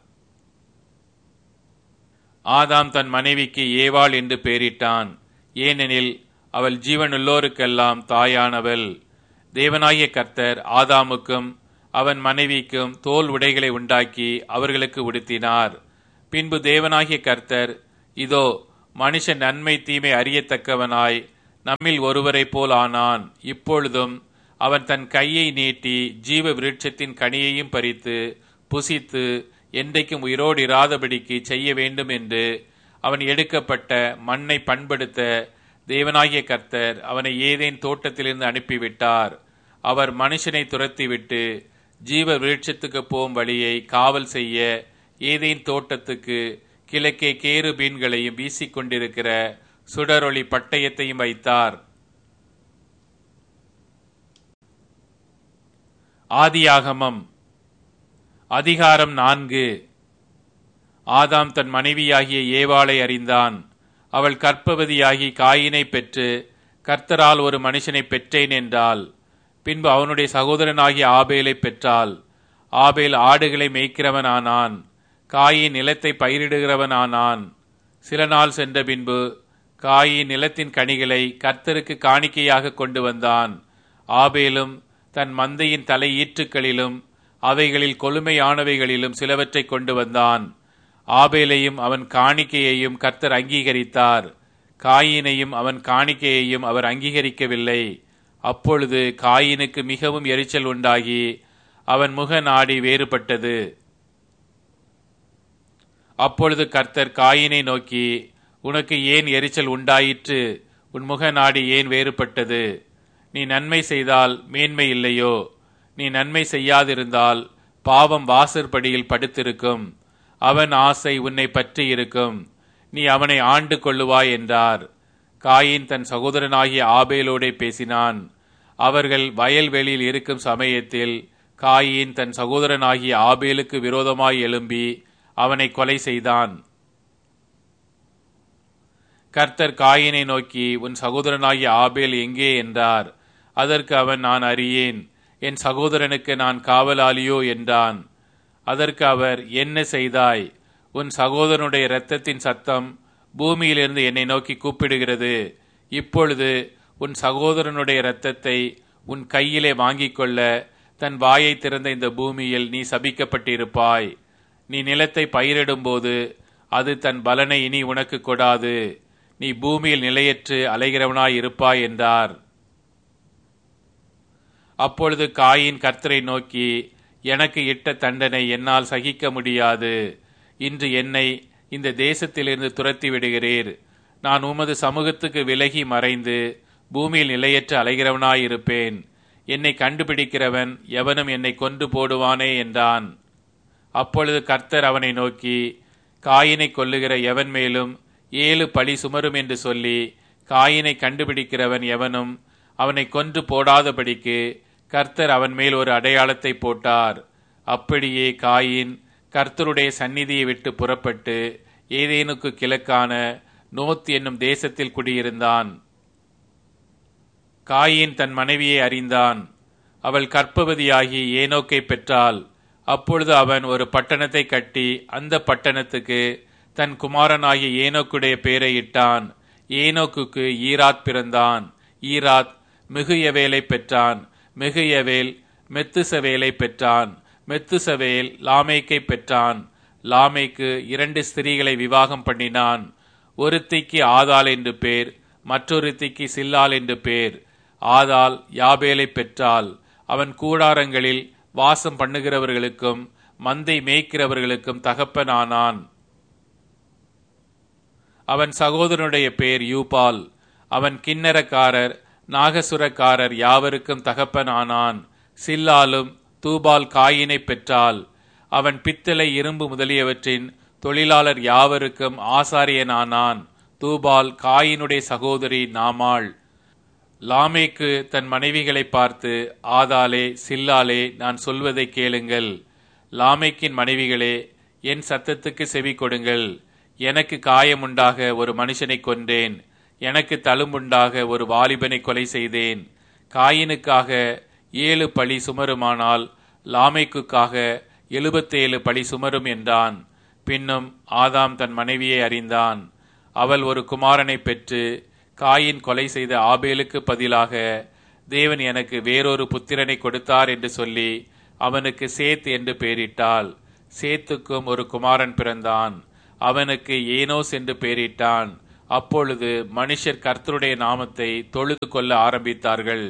ஆதாம் தன் மனைவிக்கு ஏவாள் என்று பெயரிட்டான். ஏனெனில் அவள் ஜீவனுள்ளோருக்கெல்லாம் தாயானவள். தேவனாகிய கர்த்தர் ஆதாமுக்கும் அவன் மனைவிக்கும் தோல் உடைகளை உண்டாக்கி அவர்களுக்கு உடுத்தினார். பின்பு தேவனாகிய கர்த்தர் இதோ மனுஷன் நன்மை தீமை அறியத்தக்கவனாய் நம்மில் ஒருவரைப் போல் ஆனான். இப்பொழுதும் அவன் தன் கையை நீட்டி ஜீவ விருட்சத்தின் கனியையும் பறித்து புசித்து என்றைக்கும் உயிரோடு இராதபடிக்கு செய்ய வேண்டும் என்று அவன் எடுக்கப்பட்ட மண்ணை பண்படுத்த தேவனாகிய கர்த்தர் அவனை ஏதேன் தோட்டத்திலிருந்து அனுப்பிவிட்டார். அவர் மனுஷனை துரத்திவிட்டு ஜீவ விருட்சத்துக்கு போகும் வழியை காவல் செய்ய ஏதேன் தோட்டத்துக்கு கிழக்கே கேருபீன்களையும் வீசிக்கொண்டிருக்கிற சுடரொளி பட்டயத்தையும் வைத்தார். ஆதியாகமம் அதிகாரம் நான்கு. ஆதாம் தன் மனைவியாகிய ஏவாளை அறிந்தான். அவள் கர்ப்பவதியாகி காயினை பெற்று கர்த்தரால் ஒரு மனுஷனை பெற்றேன் என்றாள். பின்பு அவனுடைய சகோதரனாகிய ஆபேலை பெற்றாள். ஆபேல் ஆடுகளை மேய்க்கிறவனானான். காயின் நிலத்தை பயிரிடுகிறவனானான். சில நாள் சென்ற பின்பு காயின் நிலத்தின் கனிகளை கர்த்தருக்கு காணிக்கையாக கொண்டு வந்தான். ஆபேலும் தன் மந்தையின் தலை ஈற்றுக்களிலும் அவைகளில் கொழுமையானவைகளிலும் சிலவற்றை கொண்டு வந்தான். ஆபேலையும் அவன் காணிக்கையையும் கர்த்தர் அங்கீகரித்தார். காயினையும் அவன் காணிக்கையையும் அவர் அங்கீகரிக்கவில்லை. அப்பொழுது காயினுக்கு மிகவும் எரிச்சல் உண்டாகி அவன் முக நாடி வேறுபட்டது. அப்பொழுது கர்த்தர் காயினை நோக்கி, உனக்கு ஏன் எரிச்சல் உண்டாயிற்று? உன் முக நாடி ஏன் வேறுபட்டது? நீ நன்மை செய்தால் மேன்மை இல்லையோ? நீ நன்மை செய்யாதிருந்தால் பாவம் வாசற்படியில் படுத்திருக்கும். அவன் ஆசை உன்னை பற்றி இருக்கும். நீ அவனை ஆண்டு கொள்ளுவாய் என்றார். காயின் தன் சகோதரனாகிய ஆபேலோடே பேசினான். அவர்கள் வயல்வெளியில் இருக்கும் சமயத்தில் காயின் தன் சகோதரனாகிய ஆபேலுக்கு விரோதமாய் எழும்பி அவனை கொலை செய்தான். கர்த்தர் காயினை நோக்கி, உன் சகோதரனாகிய ஆபேல் எங்கே என்றார். அதற்கு அவன், நான் அறியேன், என் சகோதரனுக்கு நான் காவலாளியோ என்றான். அதற்கு அவர், என்ன செய்தாய்? உன் சகோதரனுடைய இரத்தத்தின் சத்தம் பூமியிலிருந்து என்னை நோக்கி கூப்பிடுகிறது. இப்பொழுது உன் சகோதரனுடைய இரத்தத்தை உன் கையிலே வாங்கிக் கொள்ள தன் வாயை திறந்த இந்த பூமியில் நீ சபிக்கப்பட்டிருப்பாய். நீ நிலத்தை பயிரிடும்போது அது தன் பலனை இனி உனக்கு கொடாது. நீ பூமியில் நிலையற்று அலைகிறவனாய் இருப்பாய் என்றார். அப்பொழுது காயின் கர்த்தரை நோக்கி, எனக்கு இட்ட தண்டனை என்னால் சகிக்க முடியாது. இன்று என்னை இந்த தேசத்திலிருந்து துரத்தி விடுகிறீர். நான் உமது சமூகத்துக்கு விலகி மறைந்து பூமியில் நிலையற்று அலைகிறவனாயிருப்பேன். என்னை கண்டுபிடிக்கிறவன் எவனும் என்னை கொன்று போடுவானே என்றான். அப்பொழுது கர்த்தர் அவனை நோக்கி, காயினை கொல்லுகிற எவன் மேலும் ஏழு பழி சுமரும் என்று சொல்லி காயினை கண்டுபிடிக்கிறவன் எவனும் அவனை கொன்று போடாதபடிக்கு கர்த்தர் அவன் மேல் ஒரு அடையாளத்தை போட்டார். அப்படியே காயின் கர்த்தருடைய சந்நிதியை விட்டு புறப்பட்டு ஏதேனுக்கு கிழக்கான நோத் என்னும் தேசத்தில் குடியிருந்தான். காயின் தன் மனைவியை அறிந்தான். அவள் கர்ப்பவதியாகி ஏனோக்கை பெற்றாள். அப்பொழுது அவன் ஒரு பட்டணத்தை கட்டி அந்த பட்டணத்துக்கு தன் குமாரனாகிய ஏனோக்குடைய பெயரை இட்டான். ஏனோக்குக்கு ஈராத் பிறந்தான். ஈராத் மிகுயவேலை பெற்றான். மிகுயவேல் மெத்துசவேலை பெற்றான். மெத்துசவேல் லாமேக்கை பெற்றான். லாமேக்கு இரண்டு ஸ்திரீகளை விவாகம் பண்ணினான். ஒருத்திக்கு ஆதாள் என்று பேர், மற்றொருத்திக்கு சில்லாள் என்று பேர். ஆதாள் யாபேலை பெற்றாள். அவன் கூடாரங்களில் வாசம் பண்ணுகிறவர்களுக்கும் மந்தை மேய்க்கிறவர்களுக்கும் தகப்பனானான். அவன் சகோதரனுடைய பேர் யூபால். அவன் கிண்ணரக்காரர் நாகசுரக்காரர் யாவருக்கும் தகப்பனானான். சில்லாலும் தூபால் காயினை பெற்றாள். அவன் பித்தளை இரும்பு முதலியவற்றின் தொழிலாளர் யாவருக்கும் ஆசாரியனானான். தூபால் காயினுடைய சகோதரி நாமாள். லாமேக்கு தன் மனைவிகளை பார்த்து, ஆதாளே சில்லாலே, நான் சொல்வதை கேளுங்கள். லாமேக்கின் மனைவிகளே, என் சத்தத்துக்கு செவி கொடுங்கள். எனக்கு காயமுண்டாக ஒரு மனுஷனை கொன்றேன். எனக்கு தழும்புண்டாக ஒரு வாலிபனை கொலை செய்தேன். காயினுக்காக ஏழு பழி சுமருமானால் லாமேக்குக்காக எழுபத்தேழு பழி சுமரும் என்றான். பின்னும் ஆதாம் தன் மனைவியை அறிந்தான். அவள் ஒரு குமாரனை பெற்று காயின் கொலை செய்த ஆபேலுக்கு பதிலாக தேவன் எனக்கு வேறொரு புத்திரனை கொடுத்தார் என்று சொல்லி அவனுக்கு சேத் என்று பெயரிட்டாள். சேத்துக்கும் ஒரு குமாரன் பிறந்தான். அவனுக்கு ஏனோஸ் என்று பெயரிட்டான். அப்பொழுது மனுஷர் கர்த்தருடைய நாமத்தை தொழுது கொள்ள ஆரம்பித்தார்கள்.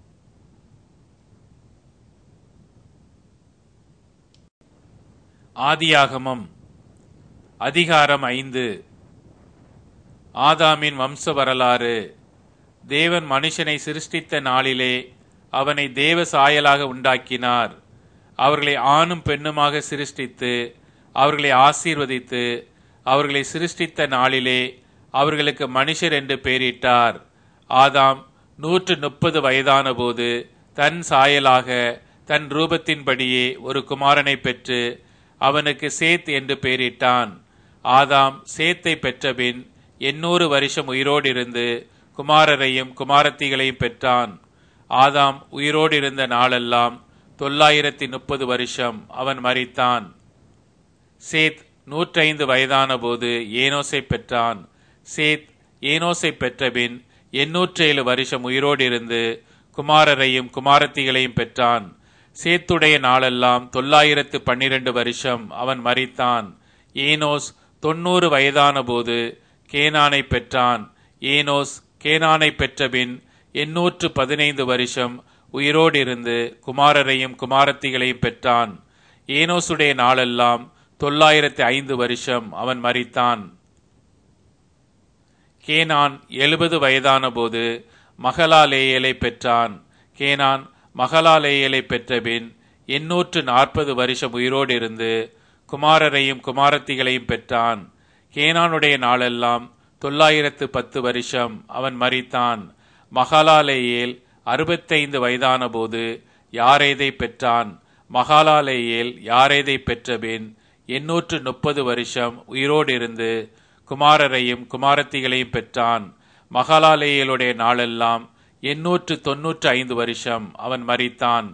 ஆதியாகமம் அதிகாரம் ஐந்து. ஆதாமின் வம்ச வரலாறு. தேவன் மனுஷனை சிருஷ்டித்த நாளிலே அவனை தேவ சாயலாக உண்டாக்கினார். அவர்களை ஆணும் பெண்ணுமாக சிருஷ்டித்து அவர்களை ஆசீர்வதித்து அவர்களை சிருஷ்டித்த நாளிலே அவர்களுக்கு மனுஷர் என்று பெயரிட்டார். ஆதாம் நூற்று முப்பது வயதான போது தன் சாயலாக தன் ரூபத்தின்படியே ஒரு குமாரனை பெற்று அவனுக்கு சேத் என்று பெயரிட்டான். ஆதாம் சேத்தை பெற்றபின் எண்ணூறு வருஷம் உயிரோடு இருந்து குமாரரையும் குமாரத்திகளையும் பெற்றான். ஆதாம் உயிரோடு இருந்த நாளெல்லாம் தொள்ளாயிரத்தி முப்பது வருஷம். அவன் மரித்தான். சேத் நூற்றைந்து வயதான போது ஏனோசை பெற்றான். சேத் ஏனோசை பெற்றபின் எண்ணூற்றேழு வருஷம் உயிரோடு இருந்து குமாரரையும் குமாரத்திகளையும் பெற்றான். சேத்துடைய நாளெல்லாம் தொள்ளாயிரத்து பன்னிரண்டு வருஷம். அவன் மரித்தான். ஏனோஸ் தொன்னூறு வயதான போது கேனானை பெற்றான். ஏனோஸ் கேனானை பெற்றபின் எண்ணூற்று பதினைந்து வருஷம் உயிரோடு இருந்து குமாரரையும் குமாரத்திகளையும் பெற்றான். ஏனோசுடைய நாளெல்லாம் தொள்ளாயிரத்தி ஐந்து வருஷம். அவன் மரித்தான். கேனான் எழுபது வயதான போது மகலாலேயலை பெற்றான். கேனான் மகலாலேயலை பெற்றபின் எண்ணூற்று நாற்பது வருஷம் உயிரோடு இருந்து குமாரரையும் குமாரத்திகளையும் பெற்றான். கேனானுடைய நாளெல்லாம் தொள்ளாயிரத்து பத்து வருஷம். அவன் மரித்தான். மகாலாலேயேல் அறுபத்தைந்து வயதான போது யாரேதை பெற்றான். மகாலாலேயேல் யாரேதை பெற்றபின் எண்ணூற்று முப்பது வருஷம் உயிரோடு இருந்து குமாரரையும் குமாரத்திகளையும் பெற்றான். மகாலாலேயலுடைய நாளெல்லாம் எண்ணூற்று தொன்னூற்று ஐந்து வருஷம். அவன் மரித்தான்.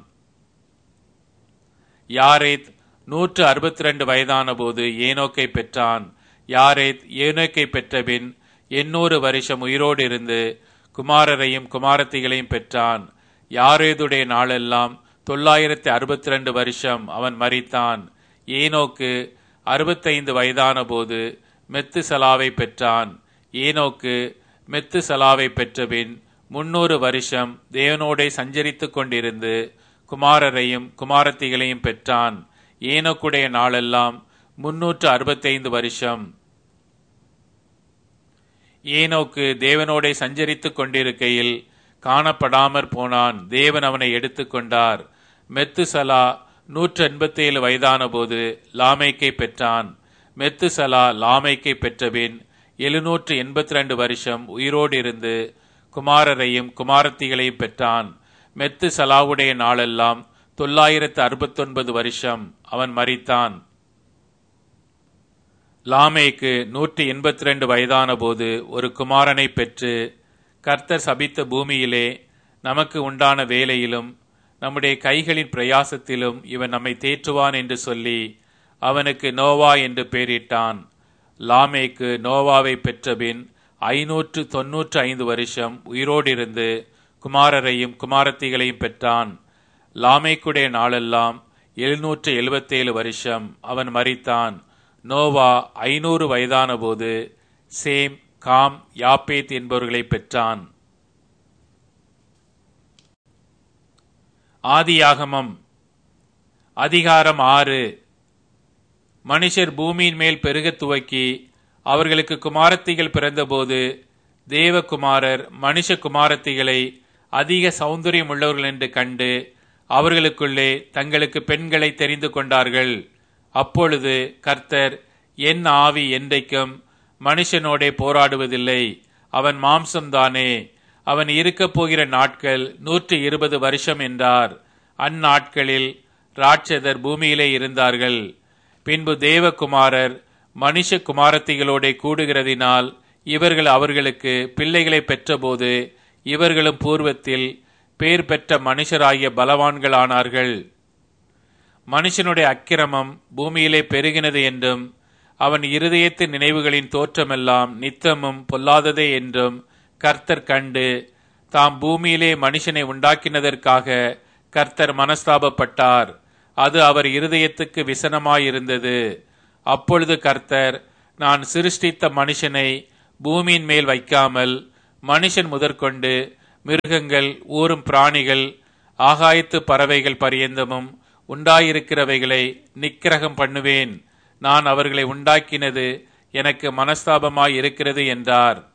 யாரேத் நூற்று அறுபத்தி ரெண்டு வயதான போது ஏனோக்கை பெற்றான். யாரேத் ஏனோக்கை பெற்றபின் எண்ணூறு வருஷம் உயிரோடு இருந்து குமாரரையும் குமாரத்திகளையும் பெற்றான். யாரேதுடைய நாளெல்லாம் தொள்ளாயிரத்தி அறுபத்தி ரெண்டு வருஷம். அவன் மரித்தான். ஏனோக்கு அறுபத்தைந்து வயதான போது மெத்துசலாவை பெற்றான். ஏனோக்கு மெத்துசலாவை பெற்றபின் முன்னூறு வருஷம் தேவனோடே சஞ்சரித்துக் கொண்டிருந்து குமாரரையும் குமாரத்திகளையும் பெற்றான். ஏனோக்குடைய நாளெல்லாம் முன்னூற்று அறுபத்தைந்து வருஷம். ஏனோக்கு தேவனோடே சஞ்சரித்துக் கொண்டிருக்கையில் காணப்படாமற் போனான். தேவன் அவனை எடுத்துக்கொண்டார். மெத்துசலா நூற்று எண்பத்தி ஏழு வயதான போது லாமேக்கை பெற்றான். மெத்துசலா லாமேக்கை பெற்றபின் எழுநூற்று எண்பத்தி ரெண்டு வருஷம் உயிரோடு இருந்து குமாரரையும் குமாரத்திகளையும் பெற்றான். மெத்துசலாவுடைய நாளெல்லாம் தொள்ளாயிரத்து அறுபத்தி ஒன்பது வருஷம். அவன் மரித்தான். லாமேக்கு நூற்றி எண்பத்தி ரெண்டு வயதான போது ஒரு குமாரனை பெற்று கர்த்தர் சபித்த பூமியிலே நமக்கு உண்டான வேலையிலும் நம்முடைய கைகளின் பிரயாசத்திலும் இவன் நம்மை தேற்றுவான் என்று சொல்லி அவனுக்கு நோவா என்று பெயரிட்டான். லாமேக்கு நோவாவை பெற்றபின் ஐநூற்று தொன்னூற்று ஐந்து வருஷம் உயிரோடு இருந்து குமாரரையும் குமாரத்திகளையும் பெற்றான். லாமேக்குடைய நாளெல்லாம் எழுநூற்று எழுபத்தேழு வருஷம். அவன் மரித்தான். நோவா ஐநூறு வயதான போது சேம், காம், யாப்பேத் என்பவர்களை பெற்றான். ஆதியாகமம் அதிகாரம் ஆறு. மனுஷர் பூமியின் மேல் பெருகத் துவக்கி அவர்களுக்கு குமாரத்திகள் பிறந்தபோது தேவகுமாரர் மனுஷ குமாரத்திகளை அதிக சௌந்தரியம் உள்ளவர்கள் என்று கண்டு அவர்களுக்குள்ளே தங்களுக்கு பெண்களை தெரிந்து கொண்டார்கள். அப்பொழுது கர்த்தர், என் ஆவி என்றைக்கும் மனுஷனோடே போராடுவதில்லை, அவன் மாம்சம்தானே, அவன் இருக்கப் போகிற நாட்கள் நூற்றி இருபது வருஷம் என்றார். அந்நாட்களில் ராட்சதர் பூமியிலே இருந்தார்கள். பின்பு தேவகுமாரர் மனுஷ குமாரத்திகளோட கூடுகிறதினால் இவர்கள் அவர்களுக்கு பிள்ளைகளை பெற்றபோது இவர்களும் பூர்வத்தில் பேர் பெற்ற மனுஷராகிய பலவான்களானார்கள். மனுஷனுடைய அக்கிரமம் பூமியிலே பெருகினது என்றும் அவன் இருதயத்தின் நினைவுகளின் தோற்றமெல்லாம் நித்தமும் பொல்லாததே என்றும் கர்த்தர் கண்டு தாம் பூமியிலே மனுஷனை உண்டாக்கினதற்காக கர்த்தர் மனஸ்தாபப்பட்டார். அது அவர் இருதயத்துக்கு விசனமாயிருந்தது. அப்பொழுது கர்த்தர், நான் சிருஷ்டித்த மனுஷனை பூமியின் மேல் வைக்காமல் மனுஷன் முதற்கொண்டு மிருகங்கள், ஊரும் பிராணிகள், ஆகாயத்து பறவைகள் பரியந்தமும் உண்டாயிருக்கிறவைகளை நிக்கிரகம் பண்ணுவேன். நான் அவர்களை உண்டாக்கினது எனக்கு மனஸ்தாபமாய் இருக்கிறது என்றார்.